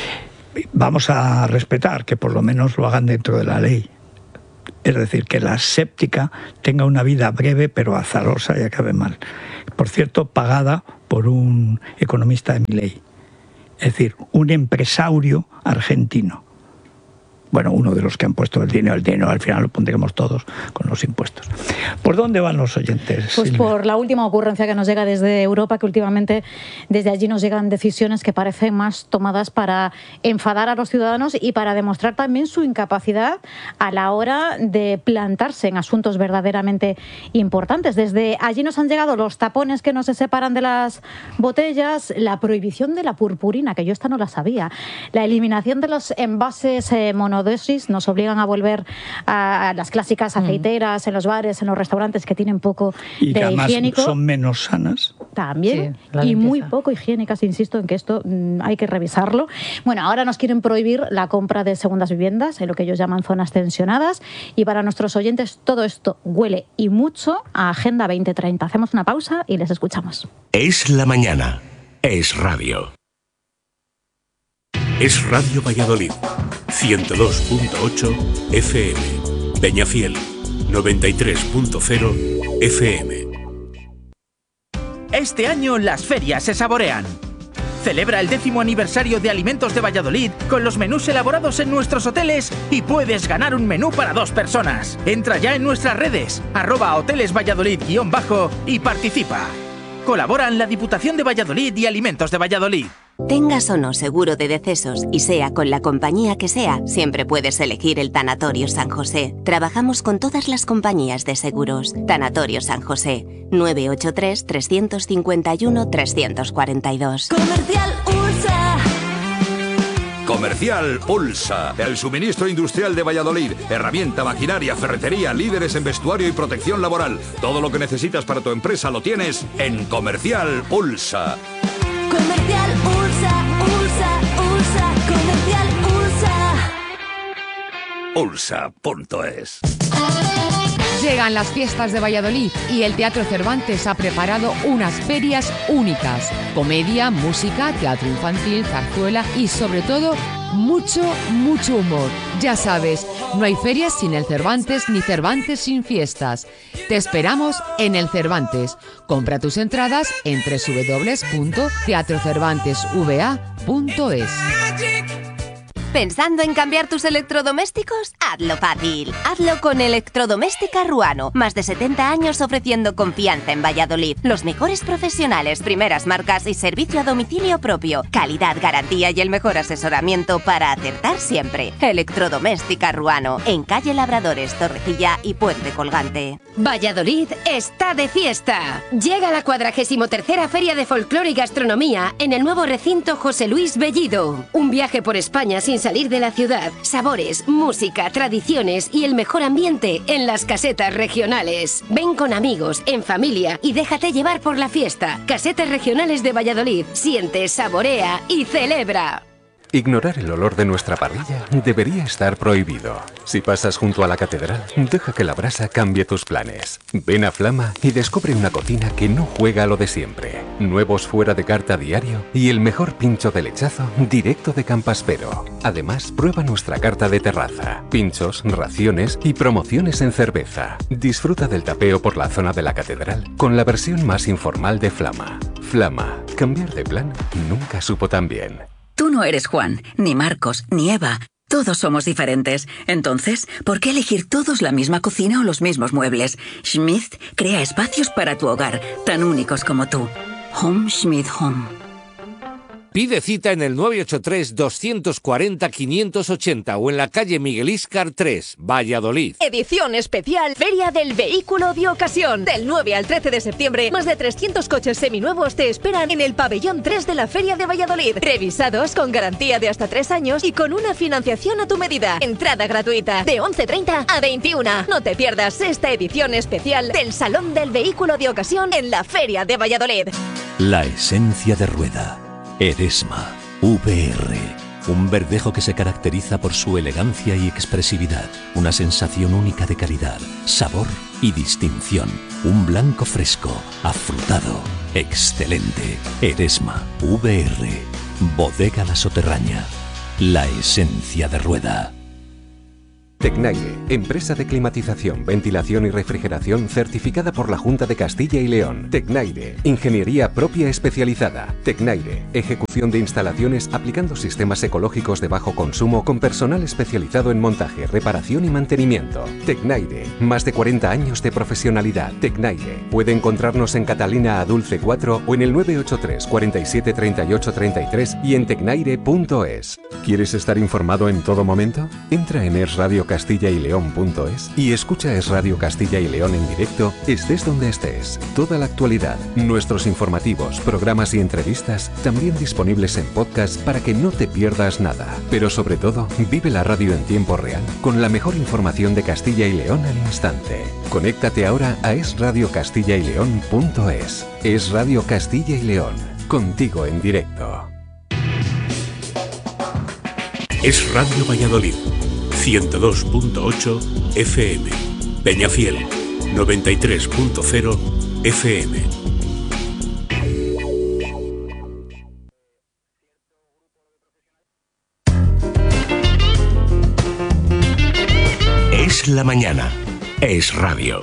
Vamos a respetar que por lo menos lo hagan dentro de la ley. Es decir, que la séptica tenga una vida breve pero azarosa y acabe mal. Por cierto, pagada por un economista de Milei. Es decir, un empresario argentino. Bueno, uno de los que han puesto el dinero, el dinero al final lo pondremos todos con los impuestos. ¿Por dónde van los oyentes, Pues Silvia? por la última ocurrencia que nos llega desde Europa, que últimamente desde allí nos llegan decisiones que parecen más tomadas para enfadar a los ciudadanos y para demostrar también su incapacidad a la hora de plantarse en asuntos verdaderamente importantes. Desde allí nos han llegado los tapones que no se separan de las botellas, la prohibición de la purpurina, que yo esta no la sabía, la eliminación de los envases eh, monodosis, nos obligan a volver a, a las clásicas aceiteras en los bares, en los restaurantes que tienen poco Y que de además higiénico. son menos sanas. También, Sí, la y limpieza. muy poco higiénicas, insisto en que esto mm, hay que revisarlo. Bueno, ahora nos quieren prohibir la compra de segundas viviendas, en lo que ellos llaman zonas tensionadas, y para nuestros oyentes todo esto huele y mucho a Agenda veinte treinta. Hacemos una pausa y les escuchamos. Es la mañana. Es Radio. Es Radio Valladolid. ciento dos punto ocho F M. Peñafiel. noventa y tres punto cero F M. Este año las ferias se saborean. Celebra el décimo aniversario de Alimentos de Valladolid con los menús elaborados en nuestros hoteles y puedes ganar un menú para dos personas. Entra ya en nuestras redes, arroba hoteles Valladolid guión bajo y participa. Colaboran la Diputación de Valladolid y Alimentos de Valladolid. Tengas o no seguro de decesos y sea con la compañía que sea, siempre puedes elegir el Tanatorio San José. Trabajamos con todas las compañías de seguros. Tanatorio San José, nueve ocho tres, tres cinco uno, tres cuatro dos. Comercial Ursa. Comercial Pulsa, el suministro industrial de Valladolid. Herramienta, maquinaria, ferretería, líderes en vestuario y protección laboral. Todo lo que necesitas para tu empresa lo tienes en Comercial Pulsa. Comercial Ursa, Ursa, Ursa, Comercial Ursa. Pulsa punto es. Llegan las fiestas de Valladolid y el Teatro Cervantes ha preparado unas ferias únicas. Comedia, música, teatro infantil, zarzuela y sobre todo mucho, mucho humor. Ya sabes, no hay ferias sin el Cervantes ni Cervantes sin fiestas. Te esperamos en el Cervantes. Compra tus entradas en doble u doble u doble u punto teatro cervantes v a punto es. ¿Pensando en cambiar tus electrodomésticos? Hazlo fácil. Hazlo con Electrodoméstica Ruano. Más de setenta años ofreciendo confianza en Valladolid. Los mejores profesionales, primeras marcas y servicio a domicilio propio. Calidad, garantía y el mejor asesoramiento para acertar siempre. Electrodoméstica Ruano. En calle Labradores, Torrecilla y Puente Colgante. Valladolid está de fiesta. Llega la cuadragésimo tercera Feria de Folclore y Gastronomía en el nuevo recinto José Luis Bellido. Un viaje por España sin salir de la ciudad. Sabores, música, tradiciones y el mejor ambiente en las casetas regionales. Ven con amigos, en familia y déjate llevar por la fiesta. Casetas regionales de Valladolid. Siente, saborea y celebra. Ignorar el olor de nuestra parrilla debería estar prohibido. Si pasas junto a la catedral, deja que la brasa cambie tus planes. Ven a Flama y descubre una cocina que no juega a lo de siempre. Nuevos fuera de carta diario y el mejor pincho de lechazo directo de Campaspero. Además, prueba nuestra carta de terraza, pinchos, raciones y promociones en cerveza. Disfruta del tapeo por la zona de la catedral con la versión más informal de Flama. Flama, cambiar de plan nunca supo tan bien. Tú no eres Juan, ni Marcos, ni Eva. Todos somos diferentes. Entonces, ¿por qué elegir todos la misma cocina o los mismos muebles? Schmidt crea espacios para tu hogar, tan únicos como tú. Home Schmidt Home. Pide cita en el nueve ocho tres, dos cuatro cero, cinco ocho cero o en la calle Miguel Íscar tres, Valladolid. Edición especial Feria del Vehículo de Ocasión. Del nueve al trece de septiembre, más de trescientos coches seminuevos te esperan en el pabellón tres de la Feria de Valladolid. Revisados con garantía de hasta tres años y con una financiación a tu medida. Entrada gratuita de once treinta a veintiuna. No te pierdas esta edición especial del Salón del Vehículo de Ocasión en la Feria de Valladolid. La esencia de Rueda. Eresma, V R, un verdejo que se caracteriza por su elegancia y expresividad, una sensación única de calidad, sabor y distinción, un blanco fresco, afrutado, excelente. Eresma, V R, Bodega La Soterraña, la esencia de Rueda. Tecnaire, empresa de climatización, ventilación y refrigeración certificada por la Junta de Castilla y León. Tecnaire, ingeniería propia especializada. Tecnaire, ejecución de instalaciones aplicando sistemas ecológicos de bajo consumo con personal especializado en montaje, reparación y mantenimiento. Tecnaire, más de cuarenta años de profesionalidad. Tecnaire, puede encontrarnos en Catalina Adulce cuatro o en el nueve ocho tres, cuarenta y siete, treinta y ocho, treinta y tres y en tecnaire punto es. ¿Quieres estar informado en todo momento? Entra en Es Radio Castilla y León punto es y escucha Es Radio Castilla y León en directo, estés donde estés. Toda la actualidad, nuestros informativos, programas y entrevistas también disponibles en podcast para que no te pierdas nada. Pero sobre todo, vive la radio en tiempo real con la mejor información de Castilla y León al instante. Conéctate ahora a Es Radio Castilla y León punto es. Es Radio Castilla y León, contigo en directo. Es Radio Valladolid, ciento dos punto ocho F M. Peñafiel, noventa y tres punto cero F M. Es la mañana. Es radio.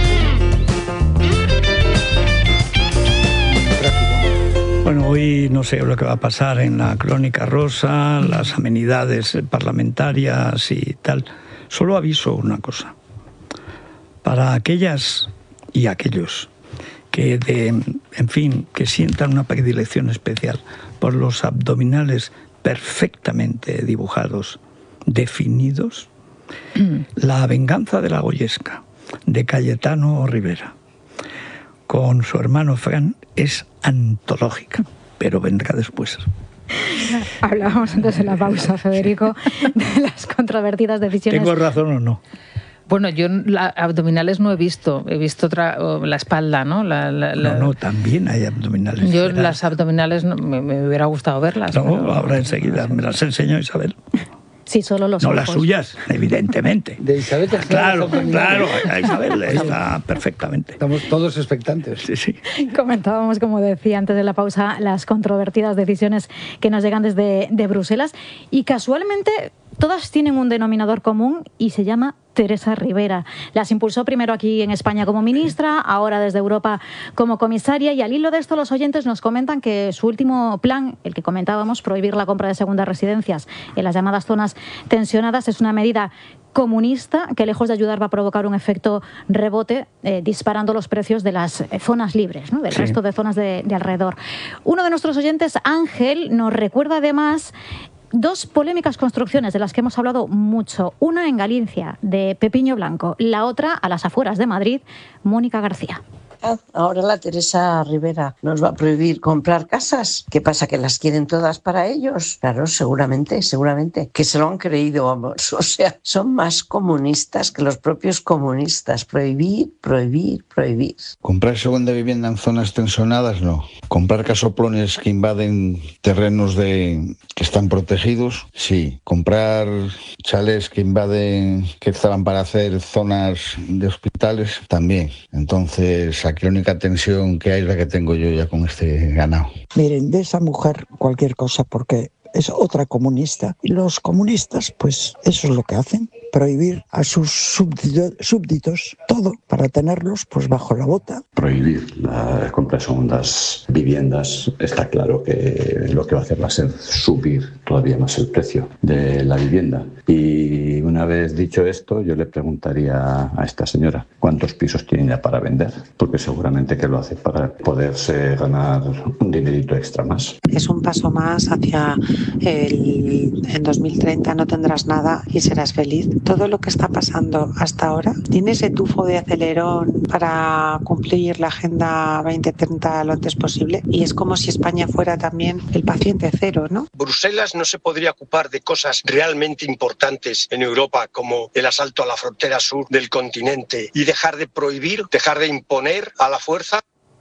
Bueno, hoy no sé lo que va a pasar en la Crónica Rosa, las amenidades parlamentarias y tal. Solo aviso una cosa. Para aquellas y aquellos que, de, en fin, que sientan una predilección especial por los abdominales perfectamente dibujados, definidos, La venganza de la Goyesca, de Cayetano Rivera, con su hermano Fran, es antológica, pero vendrá después. Hablábamos antes de la pausa, Federico, de las controvertidas decisiones. ¿Tengo razón o no? Bueno, yo la, abdominales no he visto, he visto otra, la espalda, ¿no? La, la, la... No, no, también hay abdominales. Yo ¿verdad? Las abdominales no, me, me hubiera gustado verlas. No, pero... ahora enseguida me las enseño, Isabel. Sí, solo los No ojos. las suyas, evidentemente. De Isabel Claro, claro, a Isabel está perfectamente. Estamos todos expectantes. Sí, sí. Comentábamos, como decía antes de la pausa, las controvertidas decisiones que nos llegan desde de Bruselas y casualmente todas tienen un denominador común y se llama Teresa Rivera. Las impulsó primero aquí en España como ministra, ahora desde Europa como comisaria, y al hilo de esto los oyentes nos comentan que su último plan, el que comentábamos, prohibir la compra de segundas residencias en las llamadas zonas tensionadas, es una medida comunista que, lejos de ayudar, va a provocar un efecto rebote eh, disparando los precios de las eh, zonas libres, ¿no? Del sí. resto de zonas de, de alrededor. Uno de nuestros oyentes, Ángel, nos recuerda además dos polémicas construcciones de las que hemos hablado mucho. Una en Galicia, de Pepiño Blanco. La otra, a las afueras de Madrid, Mónica García. Ahora la Teresa Rivera nos va a prohibir comprar casas. ¿Qué pasa? ¿Que las quieren todas para ellos? Claro, seguramente, seguramente. Que se lo han creído, vamos. O sea, son más comunistas que los propios comunistas. Prohibir, prohibir, prohibir. Comprar segunda vivienda en zonas tensionadas, no. Comprar casoplones que invaden terrenos de que están protegidos, sí. Comprar chalés que invaden, que estaban para hacer zonas de hospitales, también. Entonces, aquí la única tensión que hay es la que tengo yo ya con este ganado. Miren, de esa mujer cualquier cosa, porque es otra comunista. Y los comunistas, pues eso es lo que hacen, prohibir a sus súbditos, súbditos todo para tenerlos pues bajo la bota. Prohibir la compra de segundas viviendas, está claro que lo que va a hacer va a ser subir todavía más el precio de la vivienda. Y una vez dicho esto, yo le preguntaría a esta señora cuántos pisos tiene ya para vender, porque seguramente que lo hace para poderse ganar un dinerito extra más. Es un paso más hacia el en dos mil treinta no tendrás nada y serás feliz. Todo lo que está pasando hasta ahora tiene ese tufo de acelerón para cumplir la Agenda veinte treinta lo antes posible, y es como si España fuera también el paciente cero, ¿no? Bruselas no se podría ocupar de cosas realmente importantes en Europa, como el asalto a la frontera sur del continente, y dejar de prohibir, dejar de imponer a la fuerza.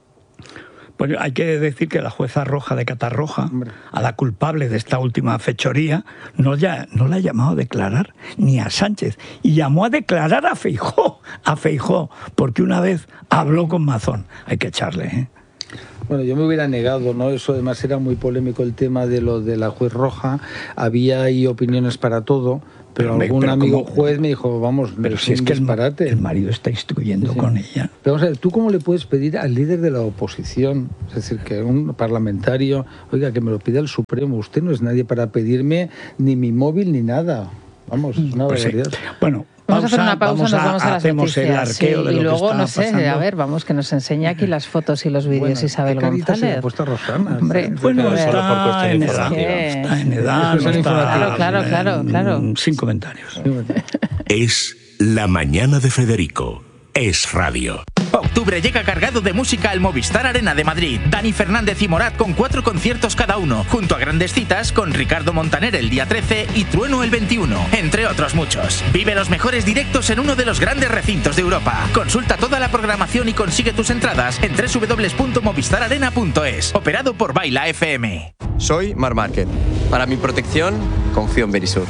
Pues hay que decir que la jueza Roja de Catarroja, a la culpable de esta última fechoría, no, ya, no la ha llamado a declarar ni a Sánchez, y llamó a declarar a Feijóo, a Feijóo, porque una vez habló con Mazón. Hay que echarle, ¿eh? Bueno, yo me hubiera negado, ¿no? Eso además era muy polémico, el tema de lo de la juez Roja. Había ahí opiniones para todo, pero, pero algún pero amigo como, juez me dijo, vamos, pero si es que el, el marido está instruyendo sí, sí. con ella. Pero vamos a ver, ¿tú cómo le puedes pedir al líder de la oposición? Es decir, que un parlamentario, oiga, que me lo pida el Supremo. Usted no es nadie para pedirme ni mi móvil ni nada. Vamos, es una pues barbaridad. Sí. Bueno, Vamos pausa, a hacer una pausa, vamos nos vamos a, a las hacemos noticias. El arqueo sí, de lo y luego, que no sé, pasando. a ver, vamos, que nos enseña aquí las fotos y los vídeos bueno, Isabel ¿qué González. Se le ha puesto Rosana? Hombre, bueno, pues, está, por está, en edad, que... está en edad. Está está, claro, claro, claro, claro. Sin comentarios. Es La Mañana de Federico. Es radio. Octubre llega cargado de música al Movistar Arena de Madrid. Dani Fernández y Morat con cuatro conciertos cada uno, junto a grandes citas con Ricardo Montaner el día trece y Trueno el veintiuno, entre otros muchos. Vive los mejores directos en uno de los grandes recintos de Europa. Consulta toda la programación y consigue tus entradas en doble u doble u doble u punto movistar arena punto es. Operado por Baila F M. Soy Mar Márquez. Para mi protección, confío en Verisur.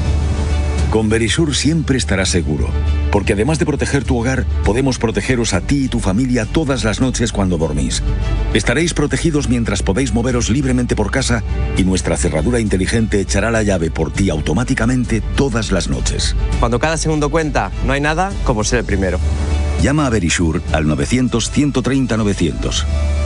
Con Verisur siempre estarás seguro, porque además de proteger tu hogar, podemos protegeros a ti y tu familia todas las noches cuando dormís. Estaréis protegidos mientras podéis moveros libremente por casa y nuestra cerradura inteligente echará la llave por ti automáticamente todas las noches. Cuando cada segundo cuenta, no hay nada como ser el primero. Llama a Verisur al novecientos, ciento treinta, novecientos.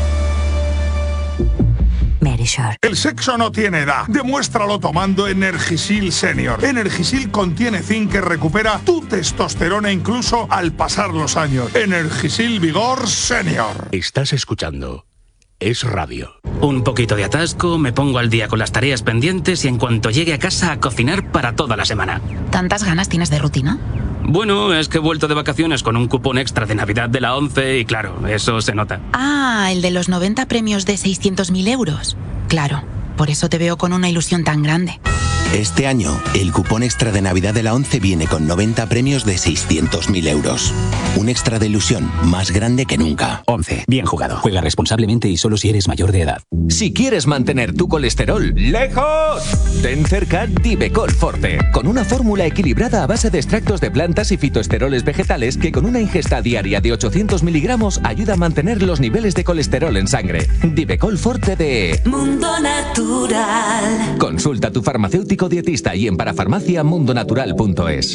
Verisur. El sexo no tiene edad. Demuéstralo tomando Energisil Senior. Energisil contiene zinc que recupera tu testosterona incluso al pasar los años. Energisil Vigor Senior. Estás escuchando Es Radio. Un poquito de atasco, me pongo al día con las tareas pendientes y en cuanto llegue a casa a cocinar para toda la semana. ¿Tantas ganas tienes de rutina? Bueno, es que he vuelto de vacaciones con un cupón extra de Navidad de la ONCE y claro, eso se nota. Ah, el de los noventa premios de seiscientos mil euros. Claro, por eso te veo con una ilusión tan grande. Este año, el cupón extra de Navidad de la ONCE viene con noventa premios de seiscientos mil euros. Un extra de ilusión más grande que nunca. ONCE. Bien jugado. Juega responsablemente y solo si eres mayor de edad. Si quieres mantener tu colesterol lejos, ten cerca Divecol Forte, con una fórmula equilibrada a base de extractos de plantas y fitoesteroles vegetales que con una ingesta diaria de ochocientos miligramos ayuda a mantener los niveles de colesterol en sangre. Divecol Forte de Mundo Natural. Consulta a tu farmacéutico dietista y en parafarmacia mundonatural punto es.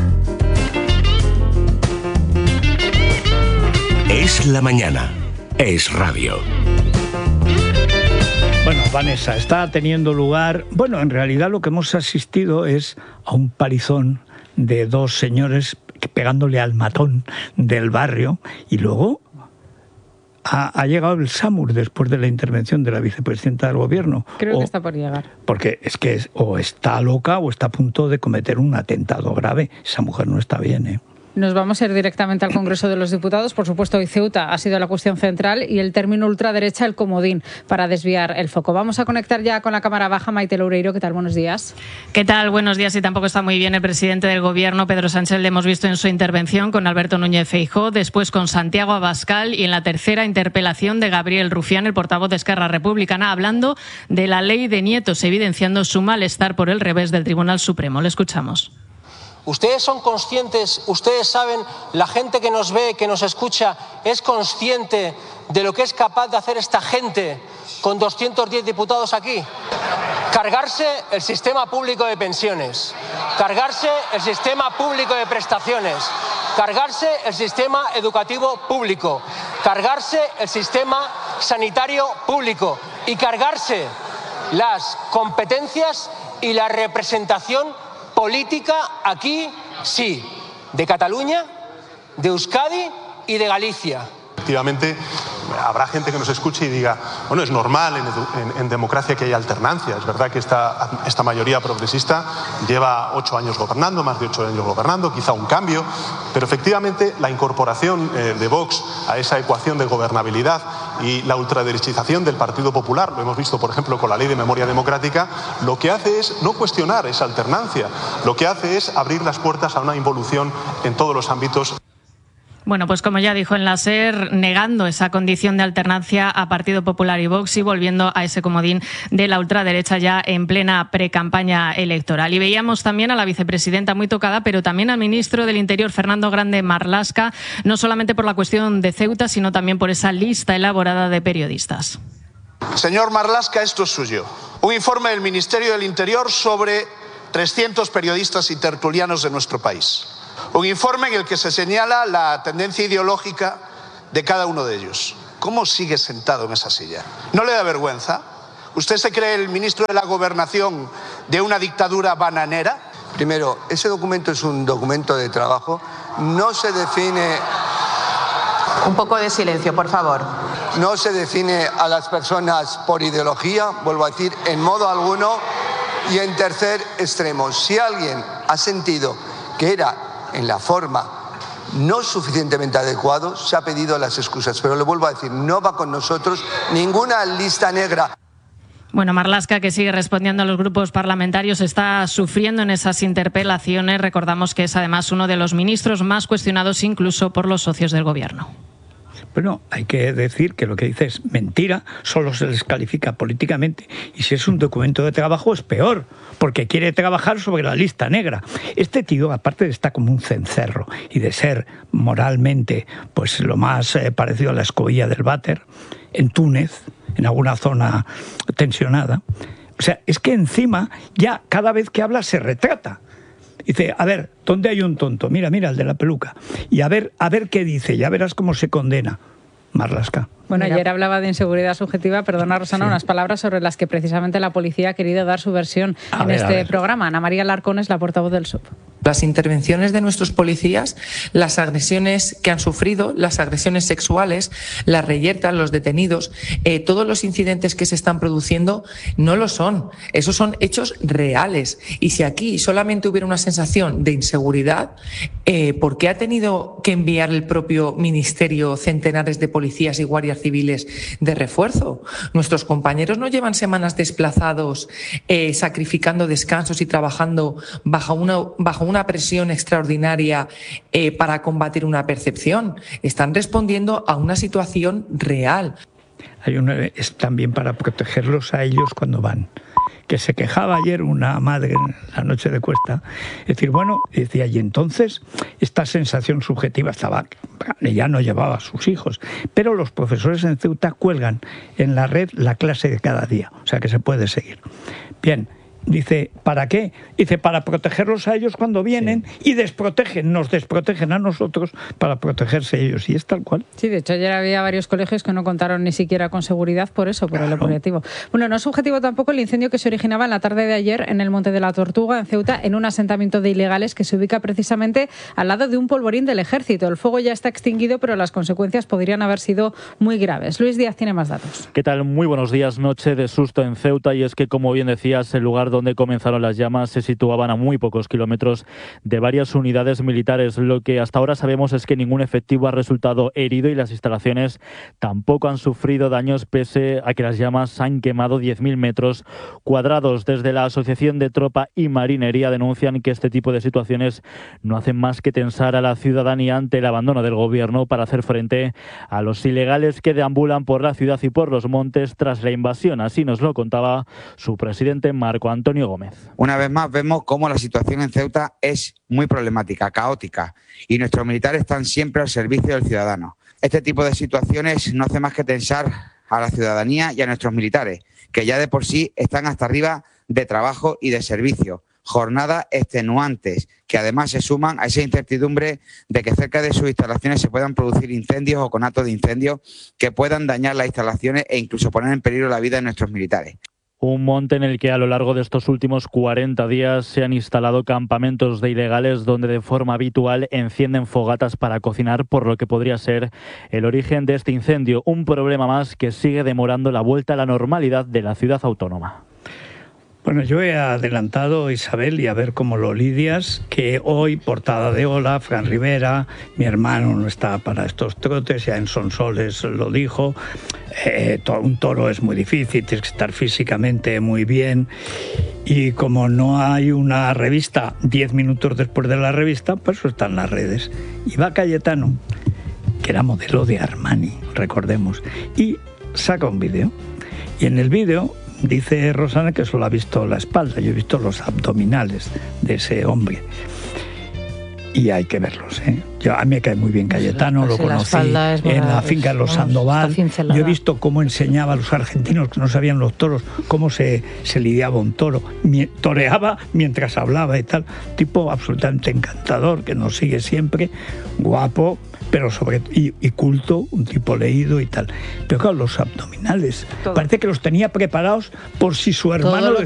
Es la mañana. Es radio. Bueno, Vanessa, está teniendo lugar... Bueno, en realidad lo que hemos asistido es a un palizón de dos señores pegándole al matón del barrio y luego ha, ha llegado el SAMUR después de la intervención de la vicepresidenta del gobierno. Creo o, que está por llegar. Porque es que es, o está loca o está a punto de cometer un atentado grave. Esa mujer no está bien, ¿eh? Nos vamos a ir directamente al Congreso de los Diputados. Por supuesto, hoy Ceuta ha sido la cuestión central y el término ultraderecha el comodín para desviar el foco. Vamos a conectar ya con la Cámara Baja. Maite Loureiro, ¿qué tal? Buenos días. ¿Qué tal? Buenos días. Y tampoco está muy bien el presidente del Gobierno, Pedro Sánchez. Le hemos visto en su intervención con Alberto Núñez Feijóo, después con Santiago Abascal y en la tercera interpelación de Gabriel Rufián, el portavoz de Esquerra Republicana, hablando de la ley de nietos, evidenciando su malestar por el revés del Tribunal Supremo. Le escuchamos. Ustedes son conscientes, ustedes saben, la gente que nos ve, que nos escucha, es consciente de lo que es capaz de hacer esta gente con doscientos diez diputados aquí. Cargarse el sistema público de pensiones, cargarse el sistema público de prestaciones, cargarse el sistema educativo público, cargarse el sistema sanitario público y cargarse las competencias y la representación política aquí, sí, de Cataluña, de Euskadi y de Galicia. Efectivamente, habrá gente que nos escuche y diga, bueno, es normal en, en, en democracia que haya alternancia. Es verdad que esta, esta mayoría progresista lleva ocho años gobernando, más de ocho años gobernando, quizá un cambio, pero efectivamente la incorporación eh, de Vox a esa ecuación de gobernabilidad y la ultraderechización del Partido Popular, lo hemos visto por ejemplo con la Ley de Memoria Democrática, lo que hace es no cuestionar esa alternancia, lo que hace es abrir las puertas a una involución en todos los ámbitos. Bueno, pues como ya dijo en la SER, negando esa condición de alternancia a Partido Popular y Vox y volviendo a ese comodín de la ultraderecha ya en plena precampaña electoral. Y veíamos también a la vicepresidenta muy tocada, pero también al ministro del Interior, Fernando Grande Marlaska, no solamente por la cuestión de Ceuta, sino también por esa lista elaborada de periodistas. Señor Marlaska, esto es suyo. Un informe del Ministerio del Interior sobre trescientos periodistas y tertulianos de nuestro país. Un informe en el que se señala la tendencia ideológica de cada uno de ellos. ¿Cómo sigue sentado en esa silla? ¿No le da vergüenza? ¿Usted se cree el ministro de la Gobernación de una dictadura bananera? Primero, ese documento es un documento de trabajo. No se define... Un poco de silencio, por favor. No se define a las personas por ideología, vuelvo a decir, en modo alguno. Y en tercer extremo, si alguien ha sentido que era en la forma no suficientemente adecuado, se ha pedido las excusas. Pero le vuelvo a decir, no va con nosotros ninguna lista negra. Bueno, Marlaska, que sigue respondiendo a los grupos parlamentarios, está sufriendo en esas interpelaciones. Recordamos que es además uno de los ministros más cuestionados incluso por los socios del Gobierno. Bueno, hay que decir que lo que dice es mentira, solo se les califica políticamente. Y si es un documento de trabajo es peor, porque quiere trabajar sobre la lista negra. Este tío, aparte de estar como un cencerro y de ser moralmente pues lo más eh, parecido a la escobilla del váter, en Túnez, en alguna zona tensionada, o sea, es que encima ya cada vez que habla se retrata. Dice, a ver, ¿dónde hay un tonto? Mira, mira, el de la peluca. Y a ver, a ver qué dice, ya verás cómo se condena. Marlaska. Bueno, Mira. ayer hablaba de inseguridad subjetiva, perdona Rosana, sí. Unas palabras sobre las que precisamente la policía ha querido dar su versión a en ver, este programa. Ana María Larcón es la portavoz del S U P. Las intervenciones de nuestros policías, las agresiones que han sufrido, las agresiones sexuales, las reyertas, los detenidos, eh, todos los incidentes que se están produciendo no lo son. Esos son hechos reales. Y si aquí solamente hubiera una sensación de inseguridad, eh, ¿por qué ha tenido que enviar el propio Ministerio centenares de policías y guardias guardias civiles de refuerzo. Nuestros compañeros no llevan semanas desplazados, eh, sacrificando descansos y trabajando bajo una, bajo una presión extraordinaria eh, para combatir una percepción. Están respondiendo a una situación real. Hay una, es también para protegerlos a ellos cuando van. Que se quejaba ayer una madre en la noche de Cuesta, es decir, bueno, decía, y entonces esta sensación subjetiva estaba, ella no llevaba a sus hijos, pero los profesores en Ceuta cuelgan en la red la clase de cada día, o sea que se puede seguir. Bien. Dice, ¿para qué? Dice, para protegerlos a ellos cuando vienen, sí. Y desprotegen, nos desprotegen a nosotros para protegerse ellos. Y es tal cual. Sí, de hecho ayer había varios colegios que no contaron ni siquiera con seguridad por eso, por claro. el operativo. Bueno, no es subjetivo tampoco el incendio que se originaba en la tarde de ayer en el Monte de la Tortuga, en Ceuta, en un asentamiento de ilegales que se ubica precisamente al lado de un polvorín del ejército. El fuego ya está extinguido, pero las consecuencias podrían haber sido muy graves. Luis Díaz tiene más datos. ¿Qué tal? Muy buenos días. Noche de susto en Ceuta, y es que, como bien decías, el lugar donde comenzaron las llamas se situaban a muy pocos kilómetros de varias unidades militares. Lo que hasta ahora sabemos es que ningún efectivo ha resultado herido y las instalaciones tampoco han sufrido daños, pese a que las llamas han quemado diez mil metros cuadrados. Desde la Asociación de Tropa y Marinería denuncian que este tipo de situaciones no hacen más que tensar a la ciudadanía ante el abandono del gobierno para hacer frente a los ilegales que deambulan por la ciudad y por los montes tras la invasión. Así nos lo contaba su presidente Marco Antonio Gómez. Una vez más vemos cómo la situación en Ceuta es muy problemática, caótica, y nuestros militares están siempre al servicio del ciudadano. Este tipo de situaciones no hace más que tensar a la ciudadanía y a nuestros militares, que ya de por sí están hasta arriba de trabajo y de servicio. Jornadas extenuantes que además se suman a esa incertidumbre de que cerca de sus instalaciones se puedan producir incendios o conatos de incendios que puedan dañar las instalaciones e incluso poner en peligro la vida de nuestros militares. Un monte en el que a lo largo de estos últimos cuarenta días se han instalado campamentos de ilegales donde de forma habitual encienden fogatas para cocinar, por lo que podría ser el origen de este incendio. Un problema más que sigue demorando la vuelta a la normalidad de la ciudad autónoma. Bueno, yo he adelantado, Isabel, y a ver cómo lo lidias, que hoy, portada de Ola, Fran Rivera, mi hermano no está para estos trotes, ya en Sonsoles lo dijo, eh, un toro es muy difícil, tienes que estar físicamente muy bien, y como no hay una revista diez minutos después de la revista, pues eso está en las redes. Y va Cayetano, que era modelo de Armani, recordemos, y saca un vídeo, y en el vídeo dice Rosana que solo ha visto la espalda, yo he visto los abdominales de ese hombre. Y hay que verlos, ¿eh? Yo, a mí me cae muy bien Cayetano, lo conocí en la finca de los Sandoval. Yo he visto cómo enseñaba a los argentinos que no sabían los toros, cómo se, se lidiaba un toro. Toreaba mientras hablaba y tal. Tipo absolutamente encantador, que nos sigue siempre, guapo, pero sobre y, y culto, un tipo leído y tal. Pero claro, los abdominales, todo. Parece que los tenía preparados por si su hermano...